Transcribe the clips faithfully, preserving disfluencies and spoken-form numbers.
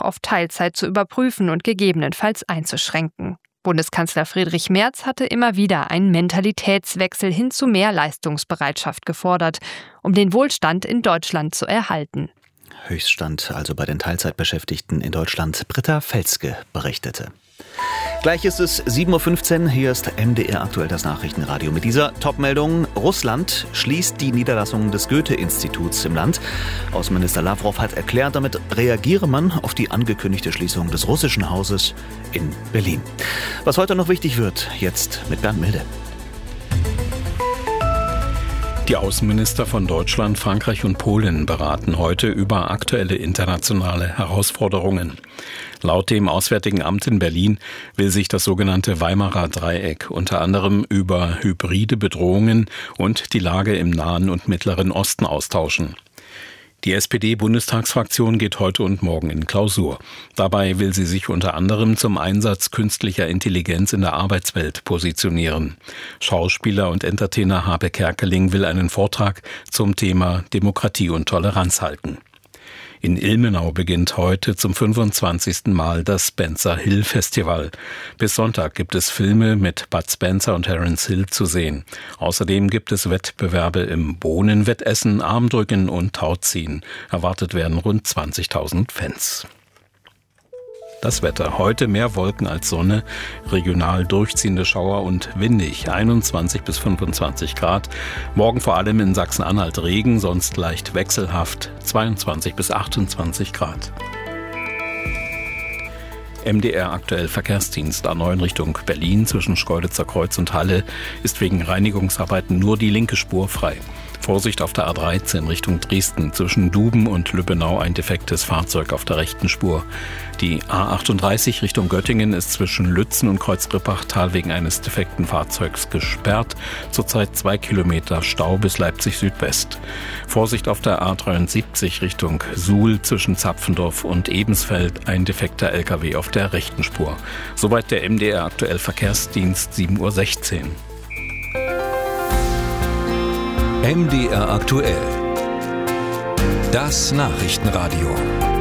Anspruch auf Teilzeit zu überprüfen und gegebenenfalls einzuschränken. Bundeskanzler Friedrich Merz hatte immer wieder einen Mentalitätswechsel hin zu mehr Leistungsbereitschaft gefordert, um den Wohlstand in Deutschland zu erhalten. Höchststand also bei den Teilzeitbeschäftigten in Deutschland. Britta Felske berichtete. Gleich ist es sieben Uhr fünfzehn, hier ist M D R aktuell das Nachrichtenradio. Mit dieser Topmeldung: Russland schließt die Niederlassungen des Goethe-Instituts im Land. Außenminister Lawrow hat erklärt, damit reagiere man auf die angekündigte Schließung des russischen Hauses in Berlin. Was heute noch wichtig wird, jetzt mit Bernd Milde. Die Außenminister von Deutschland, Frankreich und Polen beraten heute über aktuelle internationale Herausforderungen. Laut dem Auswärtigen Amt in Berlin will sich das sogenannte Weimarer Dreieck unter anderem über hybride Bedrohungen und die Lage im Nahen und Mittleren Osten austauschen. Die S P D-Bundestagsfraktion geht heute und morgen in Klausur. Dabei will sie sich unter anderem zum Einsatz künstlicher Intelligenz in der Arbeitswelt positionieren. Schauspieler und Entertainer Habe Kerkeling will einen Vortrag zum Thema Demokratie und Toleranz halten. In Ilmenau beginnt heute zum fünfundzwanzigsten Mal das Spencer Hill Festival. Bis Sonntag gibt es Filme mit Bud Spencer und Terence Hill zu sehen. Außerdem gibt es Wettbewerbe im Bohnenwettessen, Armdrücken und Tauziehen. Erwartet werden rund zwanzigtausend Fans. Das Wetter. Heute mehr Wolken als Sonne, regional durchziehende Schauer und windig, einundzwanzig bis fünfundzwanzig Grad. Morgen vor allem in Sachsen-Anhalt Regen, sonst leicht wechselhaft, zweiundzwanzig bis achtundzwanzig Grad. M D R aktuell Verkehrsdienst A neun Richtung Berlin zwischen Schkeuditzer Kreuz und Halle ist wegen Reinigungsarbeiten nur die linke Spur frei. Vorsicht auf der A dreizehn Richtung Dresden, zwischen Duben und Lübbenau ein defektes Fahrzeug auf der rechten Spur. Die A achtunddreißig Richtung Göttingen ist zwischen Lützen und Kreuzrippachtal wegen eines defekten Fahrzeugs gesperrt. Zurzeit zwei Kilometer Stau bis Leipzig Südwest. Vorsicht auf der A dreiundsiebzig Richtung Suhl, zwischen Zapfendorf und Ebensfeld ein defekter L K W auf der rechten Spur. Soweit der M D R aktuell Verkehrsdienst, sieben Uhr sechzehn. M D R aktuell. Das Nachrichtenradio.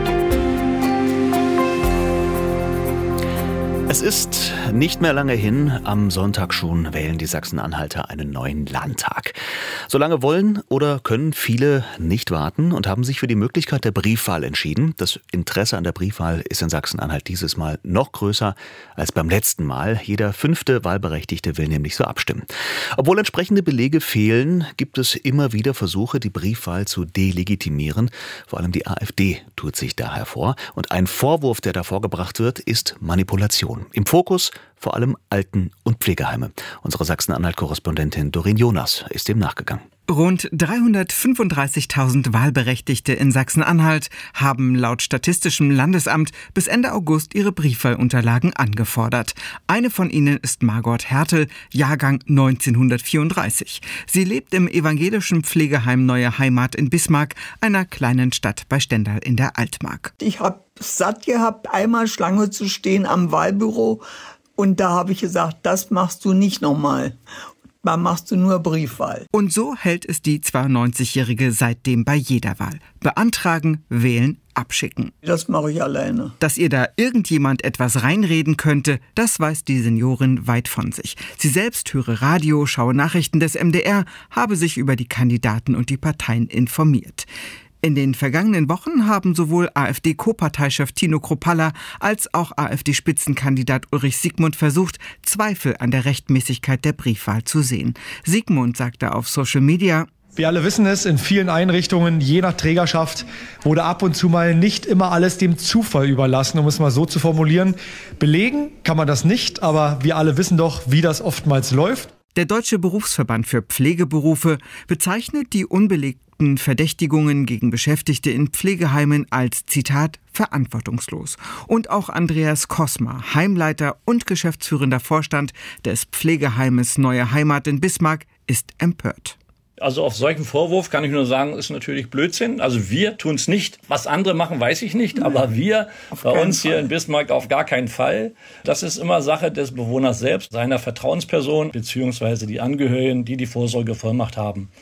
Es ist nicht mehr lange hin. Am Sonntag schon wählen die Sachsen-Anhalter einen neuen Landtag. So lange wollen oder können viele nicht warten und haben sich für die Möglichkeit der Briefwahl entschieden. Das Interesse an der Briefwahl ist in Sachsen-Anhalt dieses Mal noch größer als beim letzten Mal. Jeder fünfte Wahlberechtigte will nämlich so abstimmen. Obwohl entsprechende Belege fehlen, gibt es immer wieder Versuche, die Briefwahl zu delegitimieren. Vor allem die AfD tut sich da hervor. Und ein Vorwurf, der da vorgebracht wird, ist Manipulation. Im Fokus vor allem Alten- und Pflegeheime. Unsere Sachsen-Anhalt-Korrespondentin Doreen Jonas ist dem nachgegangen. Rund dreihundertfünfunddreißigtausend Wahlberechtigte in Sachsen-Anhalt haben laut Statistischem Landesamt bis Ende August ihre Briefwahlunterlagen angefordert. Eine von ihnen ist Margot Hertel, Jahrgang neunzehnhundertvierunddreißig. Sie lebt im evangelischen Pflegeheim Neue Heimat in Bismarck, einer kleinen Stadt bei Stendal in der Altmark. Ich habe satt gehabt, einmal Schlange zu stehen am Wahlbüro. Und da habe ich gesagt, das machst du nicht nochmal. Da machst du nur Briefwahl. Und so hält es die zweiundneunzigjährige seitdem bei jeder Wahl. Beantragen, wählen, abschicken. Das mache ich alleine. Dass ihr da irgendjemand etwas reinreden könnte, das weiß die Seniorin weit von sich. Sie selbst höre Radio, schaue Nachrichten des M D R, habe sich über die Kandidaten und die Parteien informiert. In den vergangenen Wochen haben sowohl AfD-Co-Parteichef Tino Kruppalla als auch AfD-Spitzenkandidat Ulrich Siegmund versucht, Zweifel an der Rechtmäßigkeit der Briefwahl zu sehen. Siegmund sagte auf Social Media: Wir alle wissen es, in vielen Einrichtungen, je nach Trägerschaft, wurde ab und zu mal nicht immer alles dem Zufall überlassen, um es mal so zu formulieren. Belegen kann man das nicht, aber wir alle wissen doch, wie das oftmals läuft. Der Deutsche Berufsverband für Pflegeberufe bezeichnet die unbelegten Verdächtigungen gegen Beschäftigte in Pflegeheimen als, Zitat, verantwortungslos. Und auch Andreas Kosma, Heimleiter und geschäftsführender Vorstand des Pflegeheimes Neue Heimat in Bismarck, ist empört. Also auf solchen Vorwurf kann ich nur sagen, ist natürlich Blödsinn. Also wir tun es nicht. Was andere machen, weiß ich nicht. Aber wir bei uns hier in Bismarck auf gar keinen Fall. Das ist immer Sache des Bewohners selbst, seiner Vertrauensperson beziehungsweise die Angehörigen, die die Vorsorgevollmacht haben.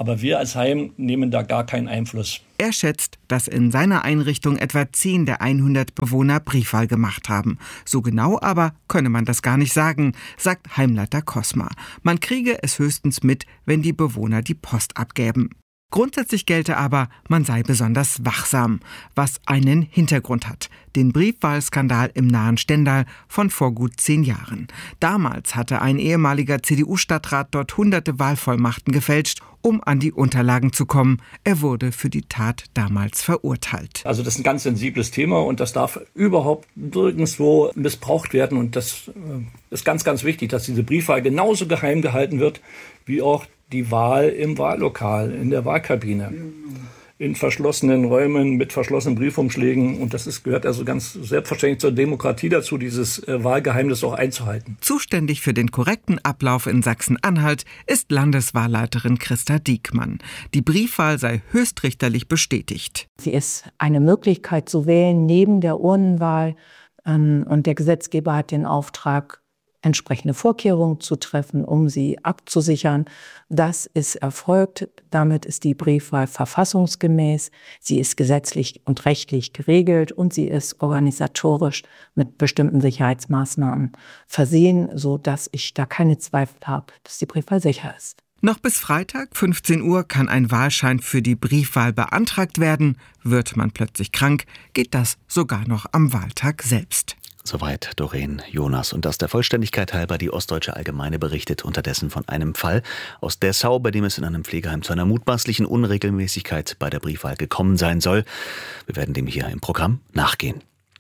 Aber wir als Heim nehmen da gar keinen Einfluss. Er schätzt, dass in seiner Einrichtung etwa zehn der hundert Bewohner Briefwahl gemacht haben. So genau aber könne man das gar nicht sagen, sagt Heimleiter Kosma. Man kriege es höchstens mit, wenn die Bewohner die Post abgäben. Grundsätzlich gelte aber, man sei besonders wachsam, was einen Hintergrund hat. Den Briefwahlskandal im nahen Stendal von vor gut zehn Jahren. Damals hatte ein ehemaliger C D U-Stadtrat dort hunderte Wahlvollmachten gefälscht, um an die Unterlagen zu kommen. Er wurde für die Tat damals verurteilt. Also das ist ein ganz sensibles Thema und das darf überhaupt nirgendwo missbraucht werden. Und das ist ganz, ganz wichtig, dass diese Briefwahl genauso geheim gehalten wird, wie auch die Wahl im Wahllokal, in der Wahlkabine, in verschlossenen Räumen mit verschlossenen Briefumschlägen. Und das ist, gehört also ganz selbstverständlich zur Demokratie dazu, dieses äh, Wahlgeheimnis auch einzuhalten. Zuständig für den korrekten Ablauf in Sachsen-Anhalt ist Landeswahlleiterin Christa Diekmann. Die Briefwahl sei höchstrichterlich bestätigt. Sie ist eine Möglichkeit zu wählen neben der Urnenwahl. Ähm, und der Gesetzgeber hat den Auftrag, entsprechende Vorkehrungen zu treffen, um sie abzusichern. Das ist erfolgt. Damit ist die Briefwahl verfassungsgemäß. Sie ist gesetzlich und rechtlich geregelt und sie ist organisatorisch mit bestimmten Sicherheitsmaßnahmen versehen, sodass ich da keine Zweifel habe, dass die Briefwahl sicher ist. Noch bis Freitag, fünfzehn Uhr, kann ein Wahlschein für die Briefwahl beantragt werden. Wird man plötzlich krank, geht das sogar noch am Wahltag selbst. Soweit Doreen Jonas. Und das der Vollständigkeit halber, die Ostdeutsche Allgemeine berichtet unterdessen von einem Fall aus Dessau, bei dem es in einem Pflegeheim zu einer mutmaßlichen Unregelmäßigkeit bei der Briefwahl gekommen sein soll. Wir werden dem hier im Programm nachgehen.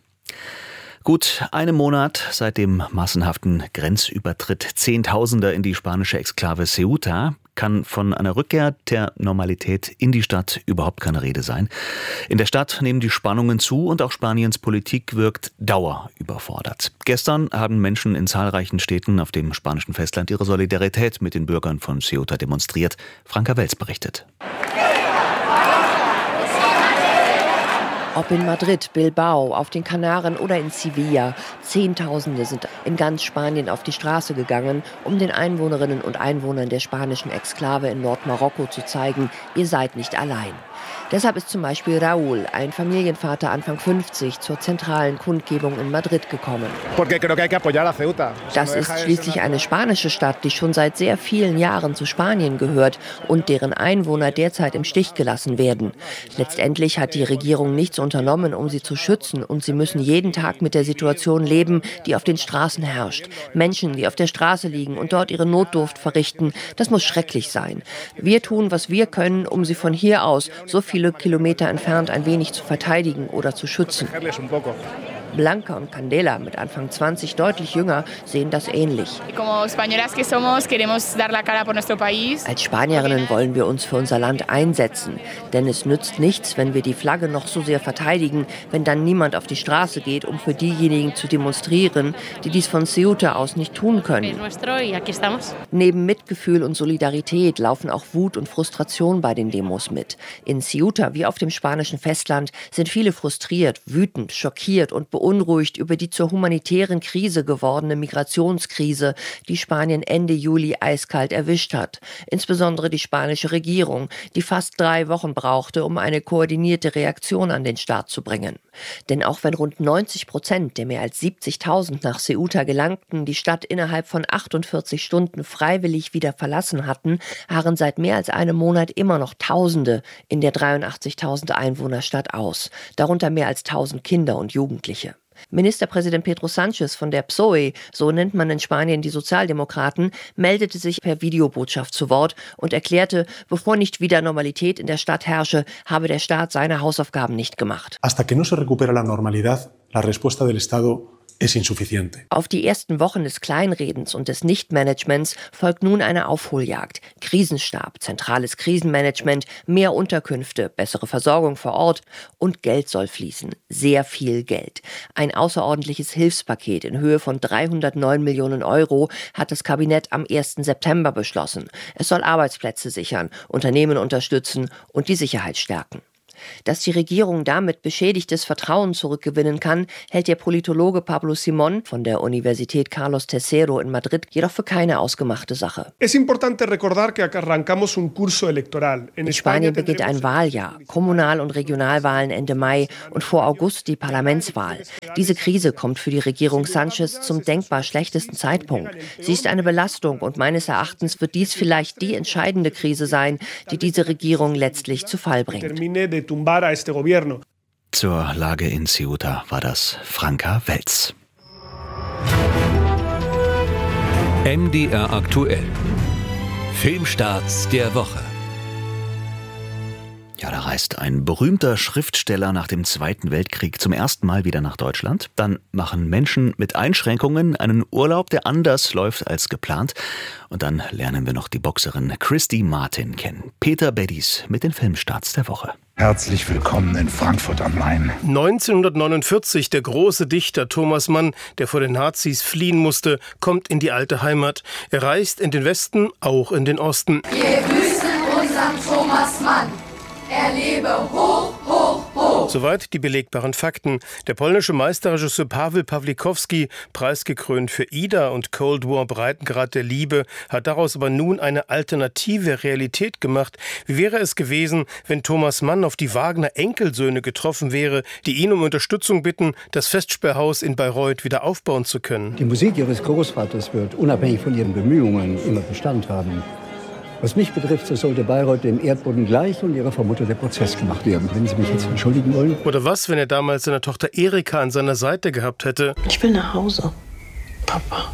Gut einen Monat seit dem massenhaften Grenzübertritt Zehntausender in die spanische Exklave Ceuta kann von einer Rückkehr der Normalität in die Stadt überhaupt keine Rede sein. In der Stadt nehmen die Spannungen zu und auch Spaniens Politik wirkt dauerüberfordert. Gestern haben Menschen in zahlreichen Städten auf dem spanischen Festland ihre Solidarität mit den Bürgern von Ceuta demonstriert. Franka Welz berichtet. Ob in Madrid, Bilbao, auf den Kanaren oder in Sevilla, Zehntausende sind in ganz Spanien auf die Straße gegangen, um den Einwohnerinnen und Einwohnern der spanischen Exklave in Nordmarokko zu zeigen, ihr seid nicht allein. Deshalb ist zum Beispiel Raúl, ein Familienvater Anfang fünfzig, zur zentralen Kundgebung in Madrid gekommen. Das ist schließlich eine spanische Stadt, die schon seit sehr vielen Jahren zu Spanien gehört und deren Einwohner derzeit im Stich gelassen werden. Letztendlich hat die Regierung nichts unternommen, um sie zu schützen, und sie müssen jeden Tag mit der Situation leben, die auf den Straßen herrscht. Menschen, die auf der Straße liegen und dort ihre Notdurft verrichten, das muss schrecklich sein. Wir tun, was wir können, um sie von hier aus, so viele Kilometer entfernt, ein wenig zu verteidigen oder zu schützen. Blanca und Candela, mit Anfang zwanzig, deutlich jünger, sehen das ähnlich. Als Spanierinnen wollen wir uns für unser Land einsetzen. Denn es nützt nichts, wenn wir die Flagge noch so sehr verteidigen, wenn dann niemand auf die Straße geht, um für diejenigen zu demonstrieren, die dies von Ceuta aus nicht tun können. Neben Mitgefühl und Solidarität laufen auch Wut und Frustration bei den Demos mit. In Ceuta wie auf dem spanischen Festland sind viele frustriert, wütend, schockiert und beunruhigt über die zur humanitären Krise gewordene Migrationskrise, die Spanien Ende Juli eiskalt erwischt hat. Insbesondere die spanische Regierung, die fast drei Wochen brauchte, um eine koordinierte Reaktion an den Start zu bringen. Denn auch wenn rund neunzig Prozent der mehr als siebzigtausend nach Ceuta gelangten, die Stadt innerhalb von achtundvierzig Stunden freiwillig wieder verlassen hatten, harren seit mehr als einem Monat immer noch Tausende in der dreiundachtzigtausend Einwohnerstadt aus, darunter mehr als tausend Kinder und Jugendliche. Ministerpräsident Pedro Sánchez von der P S O E, so nennt man in Spanien die Sozialdemokraten, meldete sich per Videobotschaft zu Wort und erklärte, bevor nicht wieder Normalität in der Stadt herrsche, habe der Staat seine Hausaufgaben nicht gemacht. Hasta que no se recupera la normalidad, la respuesta del Estado es insuficiente. Auf die ersten Wochen des Kleinredens und des Nichtmanagements folgt nun eine Aufholjagd. Krisenstab, zentrales Krisenmanagement, mehr Unterkünfte, bessere Versorgung vor Ort und Geld soll fließen. Sehr viel Geld. Ein außerordentliches Hilfspaket in Höhe von dreihundertneun Millionen Euro hat das Kabinett am ersten September beschlossen. Es soll Arbeitsplätze sichern, Unternehmen unterstützen und die Sicherheit stärken. Dass die Regierung damit beschädigtes Vertrauen zurückgewinnen kann, hält der Politologe Pablo Simón von der Universität Carlos Tercero in Madrid jedoch für keine ausgemachte Sache. In Spanien beginnt ein Wahljahr, Kommunal- und Regionalwahlen Ende Mai und vor August die Parlamentswahl. Diese Krise kommt für die Regierung Sánchez zum denkbar schlechtesten Zeitpunkt. Sie ist eine Belastung und meines Erachtens wird dies vielleicht die entscheidende Krise sein, die diese Regierung letztlich zu Fall bringt. Zur Lage in Ceuta war das Franka Welz. M D R aktuell. Filmstarts der Woche. Ja, da reist ein berühmter Schriftsteller nach dem Zweiten Weltkrieg zum ersten Mal wieder nach Deutschland. Dann machen Menschen mit Einschränkungen einen Urlaub, der anders läuft als geplant. Und dann lernen wir noch die Boxerin Christy Martin kennen. Peter Beddies mit den Filmstarts der Woche. Herzlich willkommen in Frankfurt am Main. neunzehnhundertneunundvierzig, der große Dichter Thomas Mann, der vor den Nazis fliehen musste, kommt in die alte Heimat. Er reist in den Westen, auch in den Osten. Wir grüßen unseren Thomas Mann. Er lebe hoch, hoch, hoch. Soweit die belegbaren Fakten. Der polnische Meisterregisseur Paweł Pawlikowski, preisgekrönt für Ida und Cold War, Breitengrad der Liebe, hat daraus aber nun eine alternative Realität gemacht. Wie wäre es gewesen, wenn Thomas Mann auf die Wagner Enkelsöhne getroffen wäre, die ihn um Unterstützung bitten, das Festsperrhaus in Bayreuth wieder aufbauen zu können? Die Musik Ihres Großvaters wird unabhängig von Ihren Bemühungen immer Bestand haben. Was mich betrifft, so sollte Bayreuth dem Erdboden gleich und ihrer Vermutter der Prozess gemacht werden. Wenn Sie mich jetzt entschuldigen wollen. Oder was, wenn er damals seine Tochter Erika an seiner Seite gehabt hätte? Ich will nach Hause, Papa.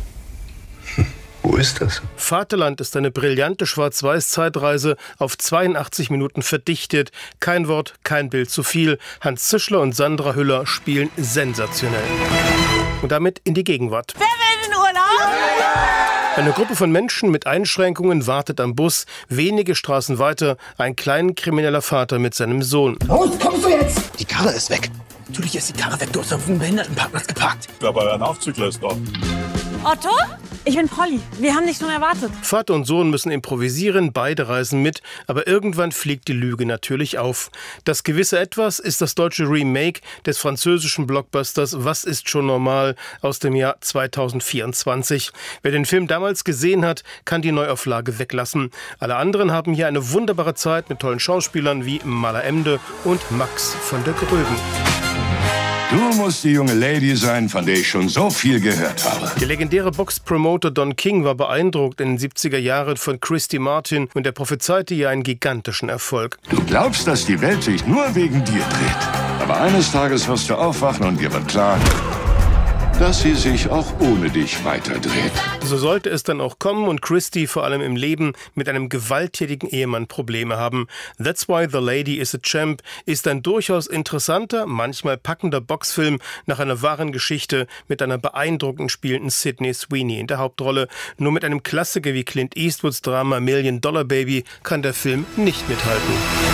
Wo ist das? Vaterland ist eine brillante Schwarz-Weiß-Zeitreise, auf zweiundachtzig Minuten verdichtet. Kein Wort, kein Bild zu viel. Hans Zischler und Sandra Hüller spielen sensationell. Und damit in die Gegenwart. Wer will in den Urlaub? Eine Gruppe von Menschen mit Einschränkungen wartet am Bus. Wenige Straßen weiter ein kleinkrimineller Vater mit seinem Sohn. Raus, kommst du jetzt? Die Karre ist weg. Natürlich ist die Karre weg. Du hast auf dem Behindertenparkplatz geparkt. Aber ein Aufzügler ist doch. Otto? Ich bin Polly. Wir haben dich schon erwartet. Vater und Sohn müssen improvisieren, beide reisen mit, aber irgendwann fliegt die Lüge natürlich auf. Das gewisse Etwas ist das deutsche Remake des französischen Blockbusters Was ist schon normal aus dem Jahr zweitausendvierundzwanzig. Wer den Film damals gesehen hat, kann die Neuauflage weglassen. Alle anderen haben hier eine wunderbare Zeit mit tollen Schauspielern wie Mala Emde und Max von der Gröben. Du musst die junge Lady sein, von der ich schon so viel gehört habe. Der legendäre Boxpromoter Don King war beeindruckt in den siebziger Jahren von Christy Martin und er prophezeite ihr einen gigantischen Erfolg. Du glaubst, dass die Welt sich nur wegen dir dreht. Aber eines Tages wirst du aufwachen und dir wird klar, dass sie sich auch ohne dich weiterdreht. So sollte es dann auch kommen und Christy vor allem im Leben mit einem gewalttätigen Ehemann Probleme haben. That's Why the Lady is a Champ ist ein durchaus interessanter, manchmal packender Boxfilm nach einer wahren Geschichte mit einer beeindruckend spielenden Sydney Sweeney in der Hauptrolle. Nur mit einem Klassiker wie Clint Eastwoods Drama Million Dollar Baby kann der Film nicht mithalten.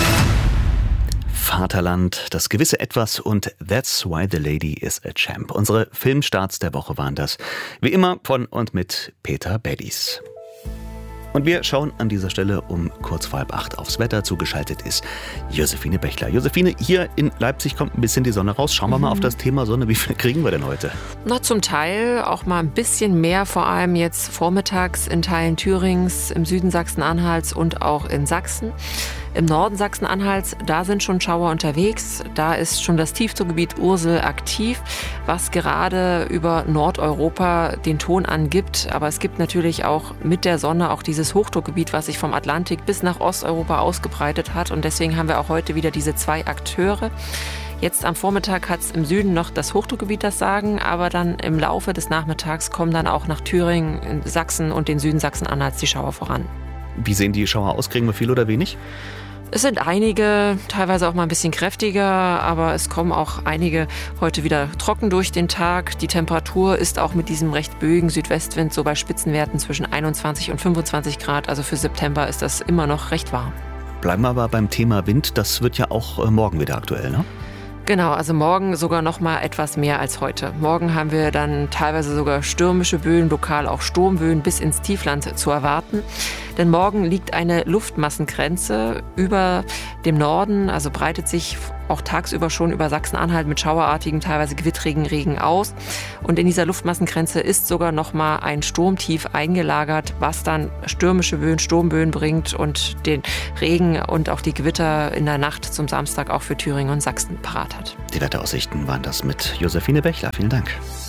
Vaterland, das gewisse Etwas und That's Why the Lady is a Champ. Unsere Filmstarts der Woche waren das. Wie immer von und mit Peter Beddies. Und wir schauen an dieser Stelle um kurz vor halb acht aufs Wetter. Zugeschaltet ist Josephine Bechler. Josephine, hier in Leipzig kommt ein bisschen die Sonne raus. Schauen wir mal auf das Thema Sonne. Wie viel kriegen wir denn heute? Na, zum Teil auch mal ein bisschen mehr, vor allem jetzt vormittags in Teilen Thürings, im Süden Sachsen-Anhalts und auch in Sachsen. Im Norden Sachsen-Anhalts, da sind schon Schauer unterwegs. Da ist schon das Tiefdruckgebiet Ursel aktiv, was gerade über Nordeuropa den Ton angibt. Aber es gibt natürlich auch mit der Sonne auch dieses Hochdruckgebiet, was sich vom Atlantik bis nach Osteuropa ausgebreitet hat. Und deswegen haben wir auch heute wieder diese zwei Akteure. Jetzt am Vormittag hat es im Süden noch das Hochdruckgebiet das Sagen, aber dann im Laufe des Nachmittags kommen dann auch nach Thüringen, Sachsen und den Süden Sachsen-Anhalts die Schauer voran. Wie sehen die Schauer aus? Kriegen wir viel oder wenig? Es sind einige, teilweise auch mal ein bisschen kräftiger, aber es kommen auch einige heute wieder trocken durch den Tag. Die Temperatur ist auch mit diesem recht böigen Südwestwind so bei Spitzenwerten zwischen einundzwanzig und fünfundzwanzig Grad. Also für September ist das immer noch recht warm. Bleiben wir aber beim Thema Wind. Das wird ja auch morgen wieder aktuell, ne? Genau, also morgen sogar noch mal etwas mehr als heute. Morgen haben wir dann teilweise sogar stürmische Böen, lokal auch Sturmböen bis ins Tiefland zu erwarten. Denn morgen liegt eine Luftmassengrenze über dem Norden, also breitet sich auch tagsüber schon über Sachsen-Anhalt mit schauerartigem, teilweise gewittrigen Regen aus. Und in dieser Luftmassengrenze ist sogar noch mal ein Sturmtief eingelagert, was dann stürmische Böen, Sturmböen bringt und den Regen und auch die Gewitter in der Nacht zum Samstag auch für Thüringen und Sachsen parat hat. Die Wetteraussichten waren das mit Josephine Bechler. Vielen Dank.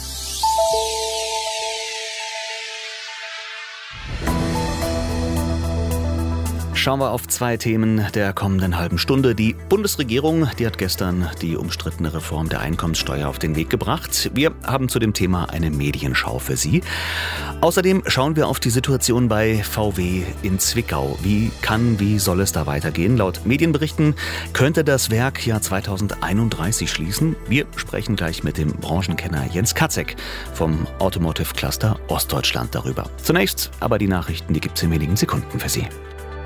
Schauen wir auf zwei Themen der kommenden halben Stunde. Die Bundesregierung, die hat gestern die umstrittene Reform der Einkommenssteuer auf den Weg gebracht. Wir haben zu dem Thema eine Medienschau für Sie. Außerdem schauen wir auf die Situation bei V W in Zwickau. Wie kann, wie soll es da weitergehen? Laut Medienberichten könnte das Werk ja zweitausendeinunddreißig schließen. Wir sprechen gleich mit dem Branchenkenner Jens Katzek vom Automotive Cluster Ostdeutschland darüber. Zunächst aber die Nachrichten, die gibt es in wenigen Sekunden für Sie.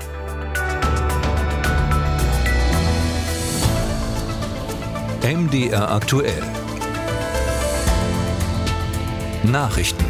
M D R aktuell. Nachrichten.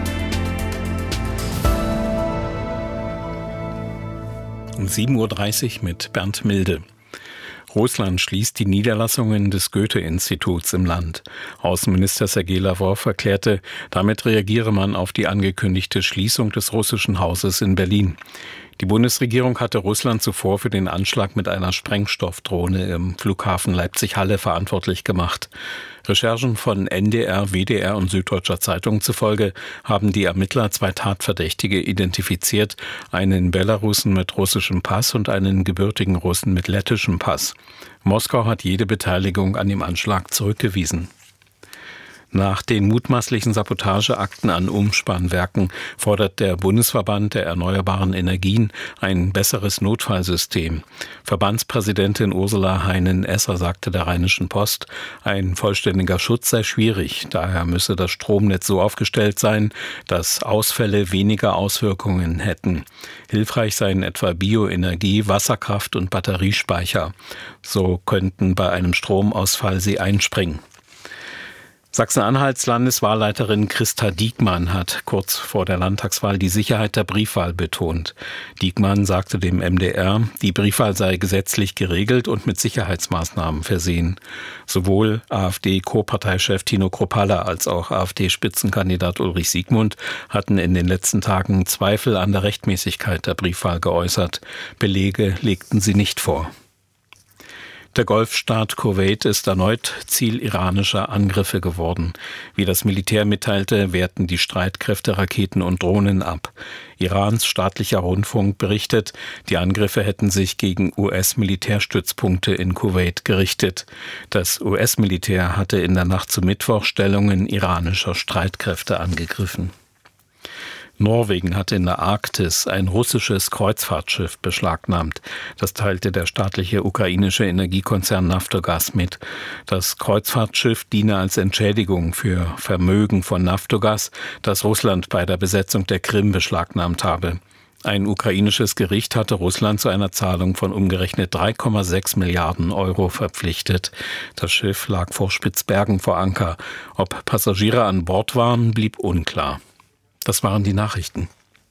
Um sieben Uhr dreißig mit Bernd Milde. Russland schließt die Niederlassungen des Goethe-Instituts im Land. Außenminister Sergei Lavrov erklärte, damit reagiere man auf die angekündigte Schließung des russischen Hauses in Berlin. Die Bundesregierung hatte Russland zuvor für den Anschlag mit einer Sprengstoffdrohne im Flughafen Leipzig-Halle verantwortlich gemacht. Recherchen von N D R, W D R und Süddeutscher Zeitung zufolge haben die Ermittler zwei Tatverdächtige identifiziert, einen Belarussen mit russischem Pass und einen gebürtigen Russen mit lettischem Pass. Moskau hat jede Beteiligung an dem Anschlag zurückgewiesen. Nach den mutmaßlichen Sabotageakten an Umspannwerken fordert der Bundesverband der erneuerbaren Energien ein besseres Notfallsystem. Verbandspräsidentin Ursula Heinen-Esser sagte der Rheinischen Post, ein vollständiger Schutz sei schwierig. Daher müsse das Stromnetz so aufgestellt sein, dass Ausfälle weniger Auswirkungen hätten. Hilfreich seien etwa Bioenergie, Wasserkraft und Batteriespeicher. So könnten bei einem Stromausfall sie einspringen. Sachsen-Anhalts Landeswahlleiterin Christa Diekmann hat kurz vor der Landtagswahl die Sicherheit der Briefwahl betont. Diekmann sagte dem M D R, die Briefwahl sei gesetzlich geregelt und mit Sicherheitsmaßnahmen versehen. Sowohl AfD-Co-Parteichef Tino Kruppalla als auch AfD-Spitzenkandidat Ulrich Siegmund hatten in den letzten Tagen Zweifel an der Rechtmäßigkeit der Briefwahl geäußert. Belege legten sie nicht vor. Der Golfstaat Kuwait ist erneut Ziel iranischer Angriffe geworden. Wie das Militär mitteilte, wehrten die Streitkräfte Raketen und Drohnen ab. Irans staatlicher Rundfunk berichtet, die Angriffe hätten sich gegen U S-Militärstützpunkte in Kuwait gerichtet. Das U S-Militär hatte in der Nacht zu Mittwoch Stellungen iranischer Streitkräfte angegriffen. Norwegen hatte in der Arktis ein russisches Kreuzfahrtschiff beschlagnahmt. Das teilte der staatliche ukrainische Energiekonzern Naftogaz mit. Das Kreuzfahrtschiff diene als Entschädigung für Vermögen von Naftogaz, das Russland bei der Besetzung der Krim beschlagnahmt habe. Ein ukrainisches Gericht hatte Russland zu einer Zahlung von umgerechnet drei Komma sechs Milliarden Euro verpflichtet. Das Schiff lag vor Spitzbergen vor Anker. Ob Passagiere an Bord waren, blieb unklar. Das waren die Nachrichten.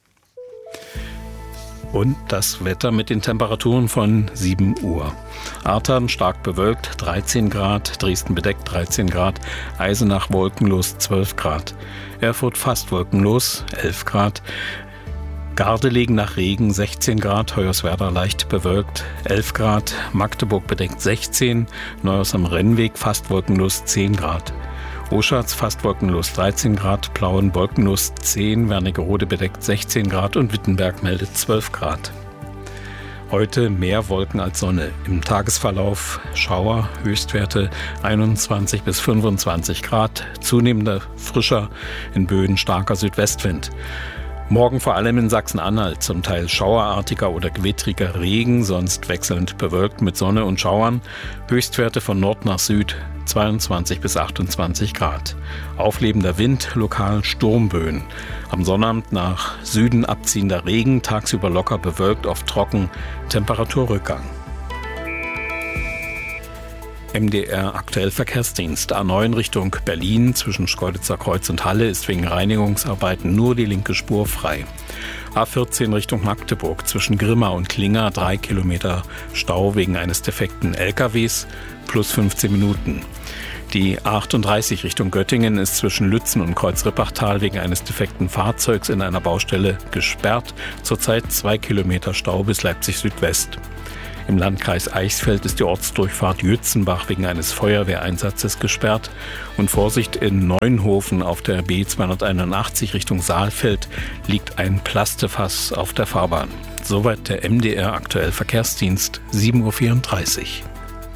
Und das Wetter mit den Temperaturen von sieben Uhr. Artern stark bewölkt, dreizehn Grad, Dresden bedeckt, dreizehn Grad, Eisenach wolkenlos, zwölf Grad, Erfurt fast wolkenlos, elf Grad, Gardelegen nach Regen, sechzehn Grad, Hoyerswerda leicht bewölkt, elf Grad, Magdeburg bedeckt, sechzehn, Neuhaus am Rennweg fast wolkenlos, zehn Grad. Oschatz fast wolkenlos dreizehn Grad, Plauen wolkenlos zehn, Wernigerode bedeckt sechzehn Grad und Wittenberg meldet zwölf Grad. Heute mehr Wolken als Sonne. Im Tagesverlauf Schauer, Höchstwerte einundzwanzig bis fünfundzwanzig Grad, zunehmender Frischer, in Böen starker Südwestwind. Morgen vor allem in Sachsen-Anhalt zum Teil schauerartiger oder gewittriger Regen, sonst wechselnd bewölkt mit Sonne und Schauern. Höchstwerte von Nord nach Süd zweiundzwanzig bis achtundzwanzig Grad. Auflebender Wind, lokal Sturmböen. Am Sonnabend nach Süden abziehender Regen, tagsüber locker bewölkt, oft trocken, Temperaturrückgang. M D R aktuell Verkehrsdienst. A neun Richtung Berlin zwischen Schkeuditzer Kreuz und Halle ist wegen Reinigungsarbeiten nur die linke Spur frei. A vierzehn Richtung Magdeburg zwischen Grimma und Klinger drei Kilometer Stau wegen eines defekten L K Ws plus fünfzehn Minuten. Die A achtunddreißig Richtung Göttingen ist zwischen Lützen und Kreuzrippachtal wegen eines defekten Fahrzeugs in einer Baustelle gesperrt. Zurzeit zwei Kilometer Stau bis Leipzig Südwest. Im Landkreis Eichsfeld ist die Ortsdurchfahrt Jützenbach wegen eines Feuerwehreinsatzes gesperrt. Und Vorsicht, in Neuenhofen auf der B zweihunderteinundachtzig Richtung Saalfeld liegt ein Plastefass auf der Fahrbahn. Soweit der M D R aktuell Verkehrsdienst, sieben Uhr vierunddreißig.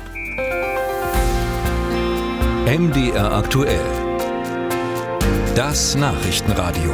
M D R aktuell. Das Nachrichtenradio.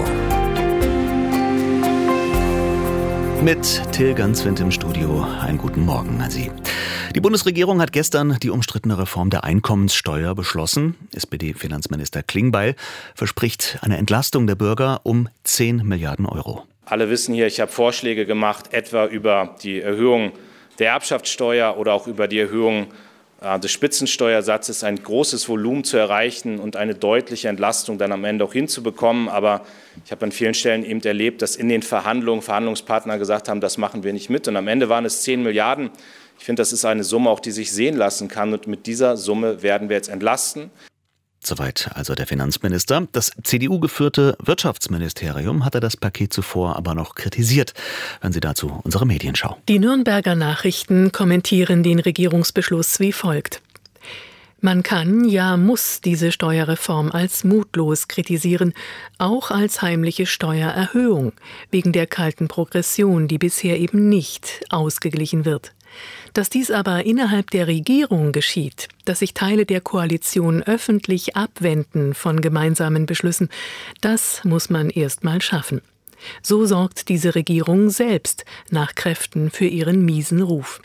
Mit Till Ganswind im Studio. Einen guten Morgen an Sie. Die Bundesregierung hat gestern die umstrittene Reform der Einkommenssteuer beschlossen. S P D-Finanzminister Klingbeil verspricht eine Entlastung der Bürger um zehn Milliarden Euro. Alle wissen hier, ich habe Vorschläge gemacht, etwa über die Erhöhung der Erbschaftssteuer oder auch über die Erhöhung des Spitzensteuersatzes, ein großes Volumen zu erreichen und eine deutliche Entlastung dann am Ende auch hinzubekommen. Aber ich habe an vielen Stellen eben erlebt, dass in den Verhandlungen Verhandlungspartner gesagt haben, das machen wir nicht mit. Und am Ende waren es zehn Milliarden. Ich finde, das ist eine Summe, auch die sich sehen lassen kann. Und mit dieser Summe werden wir jetzt entlasten. Soweit also der Finanzminister. Das C D U-geführte Wirtschaftsministerium hatte das Paket zuvor aber noch kritisiert. Hören Sie dazu unsere Medienschau. Die Nürnberger Nachrichten kommentieren den Regierungsbeschluss wie folgt. Man kann, ja muss diese Steuerreform als mutlos kritisieren, auch als heimliche Steuererhöhung, wegen der kalten Progression, die bisher eben nicht ausgeglichen wird. Dass dies aber innerhalb der Regierung geschieht, dass sich Teile der Koalition öffentlich abwenden von gemeinsamen Beschlüssen, das muss man erst mal schaffen. So sorgt diese Regierung selbst nach Kräften für ihren miesen Ruf.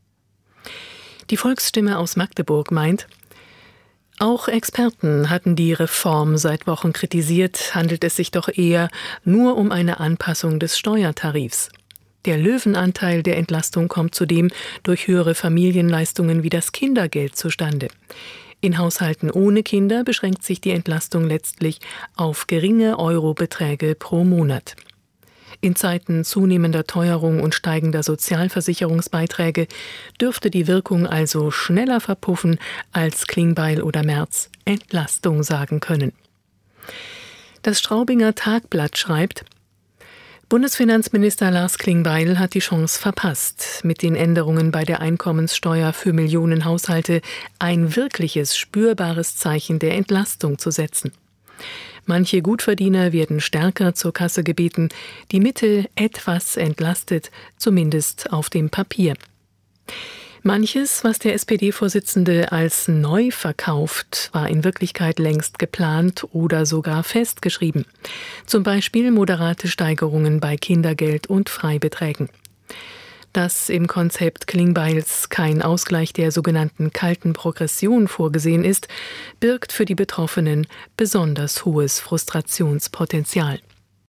Die Volksstimme aus Magdeburg meint, auch Experten hatten die Reform seit Wochen kritisiert, handelt es sich doch eher nur um eine Anpassung des Steuertarifs. Der Löwenanteil der Entlastung kommt zudem durch höhere Familienleistungen wie das Kindergeld zustande. In Haushalten ohne Kinder beschränkt sich die Entlastung letztlich auf geringe Eurobeträge pro Monat. In Zeiten zunehmender Teuerung und steigender Sozialversicherungsbeiträge dürfte die Wirkung also schneller verpuffen, als Klingbeil oder Merz Entlastung sagen können. Das Straubinger Tagblatt schreibt, Bundesfinanzminister Lars Klingbeil hat die Chance verpasst, mit den Änderungen bei der Einkommenssteuer für Millionen Haushalte ein wirkliches, spürbares Zeichen der Entlastung zu setzen. Manche Gutverdiener werden stärker zur Kasse gebeten, die Mitte etwas entlastet, zumindest auf dem Papier. Manches, was der S P D-Vorsitzende als neu verkauft, war in Wirklichkeit längst geplant oder sogar festgeschrieben. Zum Beispiel moderate Steigerungen bei Kindergeld und Freibeträgen. Dass im Konzept Klingbeils kein Ausgleich der sogenannten kalten Progression vorgesehen ist, birgt für die Betroffenen besonders hohes Frustrationspotenzial.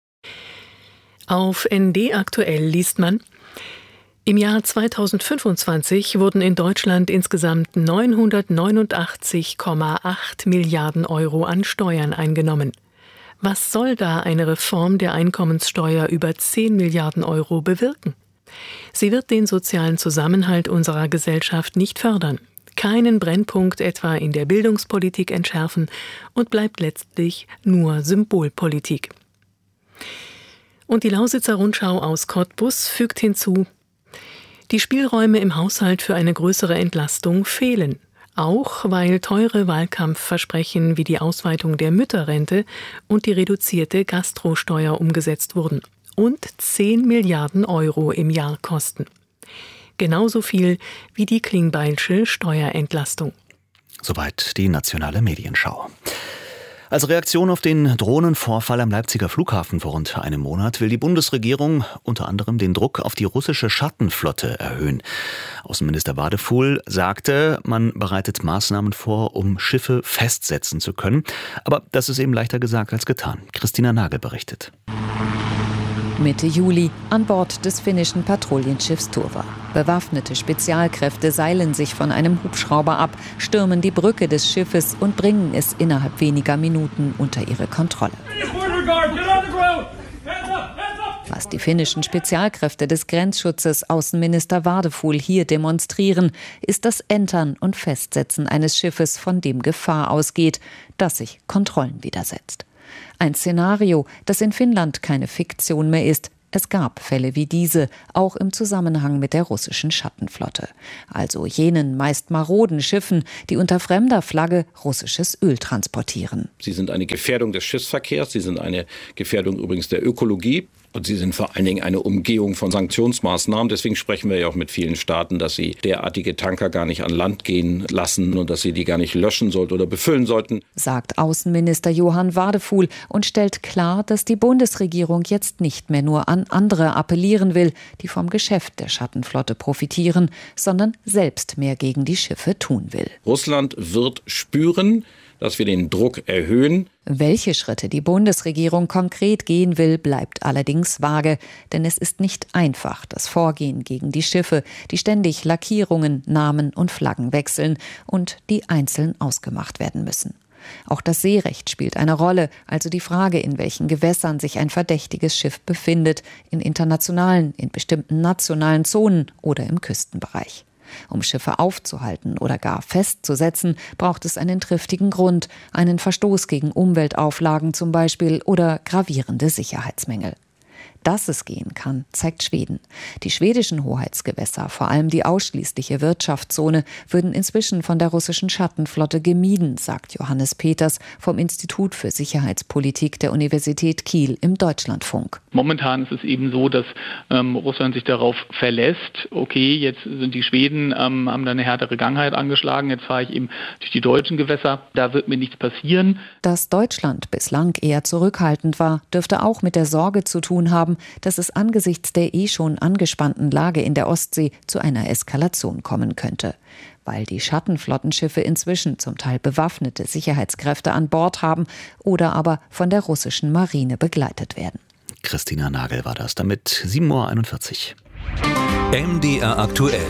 Auf N D aktuell liest man, im Jahr zweitausendfünfundzwanzig wurden in Deutschland insgesamt neunhundertneunundachtzig Komma acht Milliarden Euro an Steuern eingenommen. Was soll da eine Reform der Einkommenssteuer über zehn Milliarden Euro bewirken? Sie wird den sozialen Zusammenhalt unserer Gesellschaft nicht fördern, keinen Brennpunkt etwa in der Bildungspolitik entschärfen und bleibt letztlich nur Symbolpolitik. Und die Lausitzer Rundschau aus Cottbus fügt hinzu, die Spielräume im Haushalt für eine größere Entlastung fehlen, auch weil teure Wahlkampfversprechen wie die Ausweitung der Mütterrente und die reduzierte Gastrosteuer umgesetzt wurden und zehn Milliarden Euro im Jahr kosten. Genauso viel wie die Klingbeilsche Steuerentlastung. Soweit die nationale Medienschau. Als Reaktion auf den Drohnenvorfall am Leipziger Flughafen vor rund einem Monat will die Bundesregierung unter anderem den Druck auf die russische Schattenflotte erhöhen. Außenminister Wadefuhl sagte, man bereitet Maßnahmen vor, um Schiffe festsetzen zu können. Aber das ist eben leichter gesagt als getan. Christina Nagel berichtet. Mitte Juli an Bord des finnischen Patrouillenschiffs Turva. Bewaffnete Spezialkräfte seilen sich von einem Hubschrauber ab, stürmen die Brücke des Schiffes und bringen es innerhalb weniger Minuten unter ihre Kontrolle. Was die finnischen Spezialkräfte des Grenzschutzes Außenminister Vardeful hier demonstrieren, ist das Entern und Festsetzen eines Schiffes, von dem Gefahr ausgeht, das sich Kontrollen widersetzt. Ein Szenario, das in Finnland keine Fiktion mehr ist. Es gab Fälle wie diese, auch im Zusammenhang mit der russischen Schattenflotte. Also jenen meist maroden Schiffen, die unter fremder Flagge russisches Öl transportieren. Sie sind eine Gefährdung des Schiffsverkehrs, sie sind eine Gefährdung übrigens der Ökologie. Und sie sind vor allen Dingen eine Umgehung von Sanktionsmaßnahmen. Deswegen sprechen wir ja auch mit vielen Staaten, dass sie derartige Tanker gar nicht an Land gehen lassen und dass sie die gar nicht löschen sollten oder befüllen sollten. Sagt Außenminister Johann Vardeful und stellt klar, dass die Bundesregierung jetzt nicht mehr nur an andere appellieren will, die vom Geschäft der Schattenflotte profitieren, sondern selbst mehr gegen die Schiffe tun will. Russland wird spüren, dass wir den Druck erhöhen. Welche Schritte die Bundesregierung konkret gehen will, bleibt allerdings vage. Denn es ist nicht einfach, das Vorgehen gegen die Schiffe, die ständig Lackierungen, Namen und Flaggen wechseln und die einzeln ausgemacht werden müssen. Auch das Seerecht spielt eine Rolle, also die Frage, in welchen Gewässern sich ein verdächtiges Schiff befindet, in internationalen, in bestimmten nationalen Zonen oder im Küstenbereich. Um Schiffe aufzuhalten oder gar festzusetzen, braucht es einen triftigen Grund, einen Verstoß gegen Umweltauflagen zum Beispiel oder gravierende Sicherheitsmängel. Dass es gehen kann, zeigt Schweden. Die schwedischen Hoheitsgewässer, vor allem die ausschließliche Wirtschaftszone, würden inzwischen von der russischen Schattenflotte gemieden, sagt Johannes Peters vom Institut für Sicherheitspolitik der Universität Kiel im Deutschlandfunk. Momentan ist es eben so, dass ähm, Russland sich darauf verlässt, okay, jetzt sind die Schweden, ähm, haben da eine härtere Gangheit angeschlagen, jetzt fahre ich eben durch die deutschen Gewässer, da wird mir nichts passieren. Dass Deutschland bislang eher zurückhaltend war, dürfte auch mit der Sorge zu tun haben, dass es angesichts der eh schon angespannten Lage in der Ostsee zu einer Eskalation kommen könnte. Weil die Schattenflottenschiffe inzwischen zum Teil bewaffnete Sicherheitskräfte an Bord haben oder aber von der russischen Marine begleitet werden. Christina Nagel war das, damit sieben Uhr einundvierzig. M D R aktuell.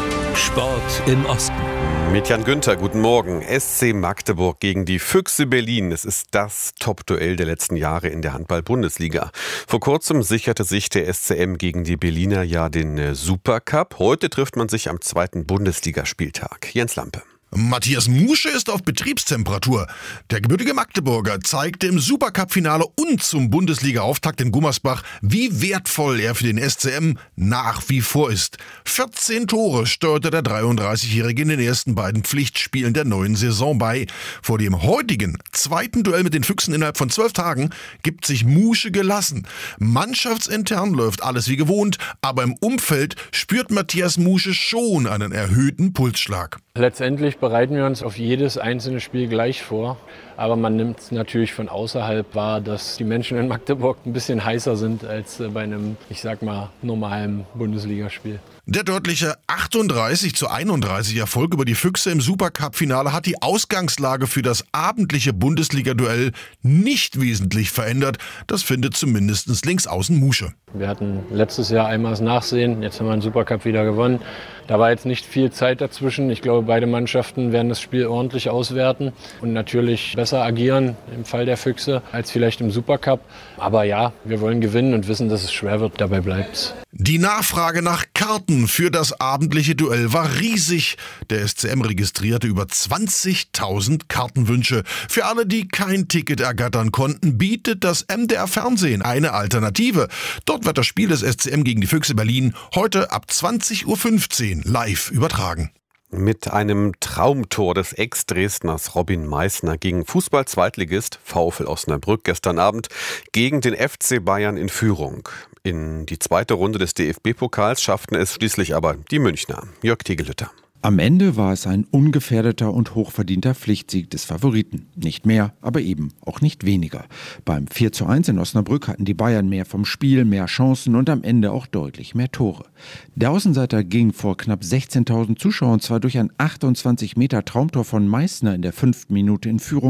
Sport im Osten. Mit Jan Günther, guten Morgen. S C Magdeburg gegen die Füchse Berlin. Es ist das Top-Duell der letzten Jahre in der Handball-Bundesliga. Vor kurzem sicherte sich der S C M gegen die Berliner ja den Supercup. Heute trifft man sich am zweiten Bundesligaspieltag. Jens Lampe. Matthias Musche ist auf Betriebstemperatur. Der gebürtige Magdeburger zeigte im Supercup-Finale und zum Bundesliga-Auftakt in Gummersbach, wie wertvoll er für den S C M nach wie vor ist. vierzehn Tore steuerte der dreiunddreißigjährige in den ersten beiden Pflichtspielen der neuen Saison bei. Vor dem heutigen zweiten Duell mit den Füchsen innerhalb von zwölf Tagen gibt sich Musche gelassen. Mannschaftsintern läuft alles wie gewohnt, aber im Umfeld spürt Matthias Musche schon einen erhöhten Pulsschlag. Letztendlich bereiten wir uns auf jedes einzelne Spiel gleich vor. Aber man nimmt es natürlich von außerhalb wahr, dass die Menschen in Magdeburg ein bisschen heißer sind als bei einem, ich sag mal, normalen Bundesligaspiel. Der deutliche achtunddreißig zu einunddreißig Erfolg über die Füchse im Supercup-Finale hat die Ausgangslage für das abendliche Bundesliga-Duell nicht wesentlich verändert. Das findet zumindest Linksaußen Musche. Wir hatten letztes Jahr einmal das Nachsehen, jetzt haben wir den Supercup wieder gewonnen. Da war jetzt nicht viel Zeit dazwischen. Ich glaube, beide Mannschaften werden das Spiel ordentlich auswerten und natürlich besser agieren im Fall der Füchse als vielleicht im Supercup. Aber ja, wir wollen gewinnen und wissen, dass es schwer wird. Dabei bleibt's. Die Nachfrage nach Karten für das abendliche Duell war riesig. Der S C M registrierte über zwanzigtausend Kartenwünsche. Für alle, die kein Ticket ergattern konnten, bietet das M D R Fernsehen eine Alternative. Dort wird das Spiel des S C M gegen die Füchse Berlin heute ab zwanzig Uhr fünfzehn live übertragen. Mit einem Traumtor des Ex-Dresdners Robin Meissner ging Fußball-Zweitligist VfL Osnabrück gestern Abend gegen den F C Bayern in Führung. In die zweite Runde des D F B-Pokals schafften es schließlich aber die Münchner. Jörg Tegelütter. Am Ende war es ein ungefährdeter und hochverdienter Pflichtsieg des Favoriten. Nicht mehr, aber eben auch nicht weniger. Beim vier zu eins in Osnabrück hatten die Bayern mehr vom Spiel, mehr Chancen und am Ende auch deutlich mehr Tore. Der Außenseiter ging vor knapp sechzehntausend Zuschauern zwar durch ein achtundzwanzig Meter Traumtor von Meissner in der fünften Minute in Führung.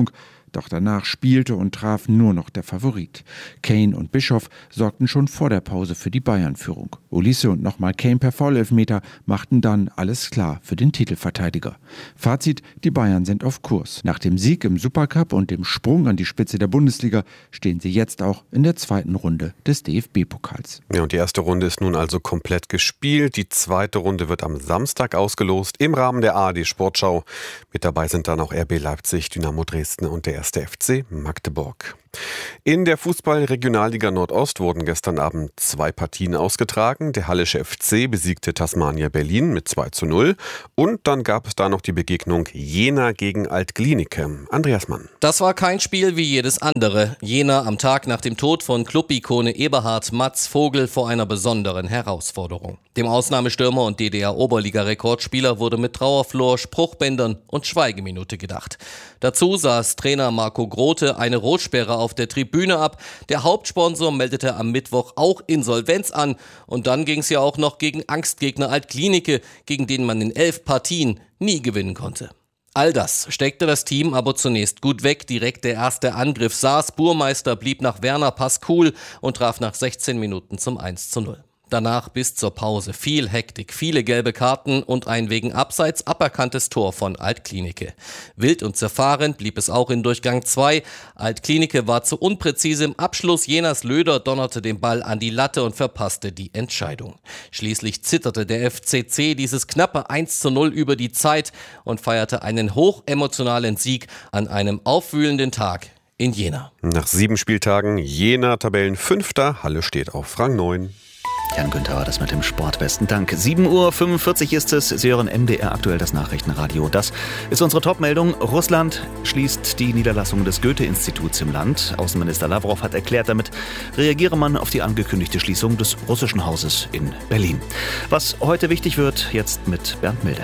Doch danach spielte und traf nur noch der Favorit. Kane und Bischoff sorgten schon vor der Pause für die Bayern-Führung. Olise und nochmal Kane per Foulelfmeter machten dann alles klar für den Titelverteidiger. Fazit, die Bayern sind auf Kurs. Nach dem Sieg im Supercup und dem Sprung an die Spitze der Bundesliga stehen sie jetzt auch in der zweiten Runde des D F B-Pokals. Ja, und die erste Runde ist nun also komplett gespielt. Die zweite Runde wird am Samstag ausgelost im Rahmen der A R D-Sportschau. Mit dabei sind dann auch R B Leipzig, Dynamo Dresden und der erste F C Magdeburg. In der Fußball-Regionalliga Nordost wurden gestern Abend zwei Partien ausgetragen. Der Hallische F C besiegte Tasmania Berlin mit zwei zu null. Und dann gab es da noch die Begegnung Jena gegen Alt-Glienicke. Andreas Mann. Das war kein Spiel wie jedes andere. Jena am Tag nach dem Tod von Club-Ikone Eberhard Mats Vogel vor einer besonderen Herausforderung. Dem Ausnahmestürmer und D D R-Oberliga-Rekordspieler wurde mit Trauerflor, Spruchbändern und Schweigeminute gedacht. Dazu saß Trainer Marco Grote eine Rotsperre auf der Tribüne ab. Der Hauptsponsor meldete am Mittwoch auch Insolvenz an. Und dann ging es ja auch noch gegen Angstgegner Alt-Glienicke, gegen den man in elf Partien nie gewinnen konnte. All das steckte das Team aber zunächst gut weg. Direkt der erste Angriff saß. Burmeister blieb nach Werner Pass cool und traf nach sechzehn Minuten zum eins zu null. Danach bis zur Pause viel Hektik, viele gelbe Karten und ein wegen Abseits aberkanntes Tor von Alt-Glienicke. Wild und zerfahren blieb es auch in Durchgang zwei. Alt-Glienicke war zu unpräzise im Abschluss. Jenas Löder donnerte den Ball an die Latte und verpasste die Entscheidung. Schließlich zitterte der F C C dieses knappe eins zu null über die Zeit und feierte einen hochemotionalen Sieg an einem aufwühlenden Tag in Jena. Nach sieben Spieltagen Jena Tabellenfünfter, Halle steht auf Rang neun. Jan Günther war das mit dem Sport. Besten Dank. sieben Uhr fünfundvierzig ist es. Sie hören M D R aktuell, das Nachrichtenradio. Das ist unsere Topmeldung. Russland schließt die Niederlassung des Goethe-Instituts im Land. Außenminister Lavrov hat erklärt, damit reagiere man auf die angekündigte Schließung des russischen Hauses in Berlin. Was heute wichtig wird, jetzt mit Bernd Milde.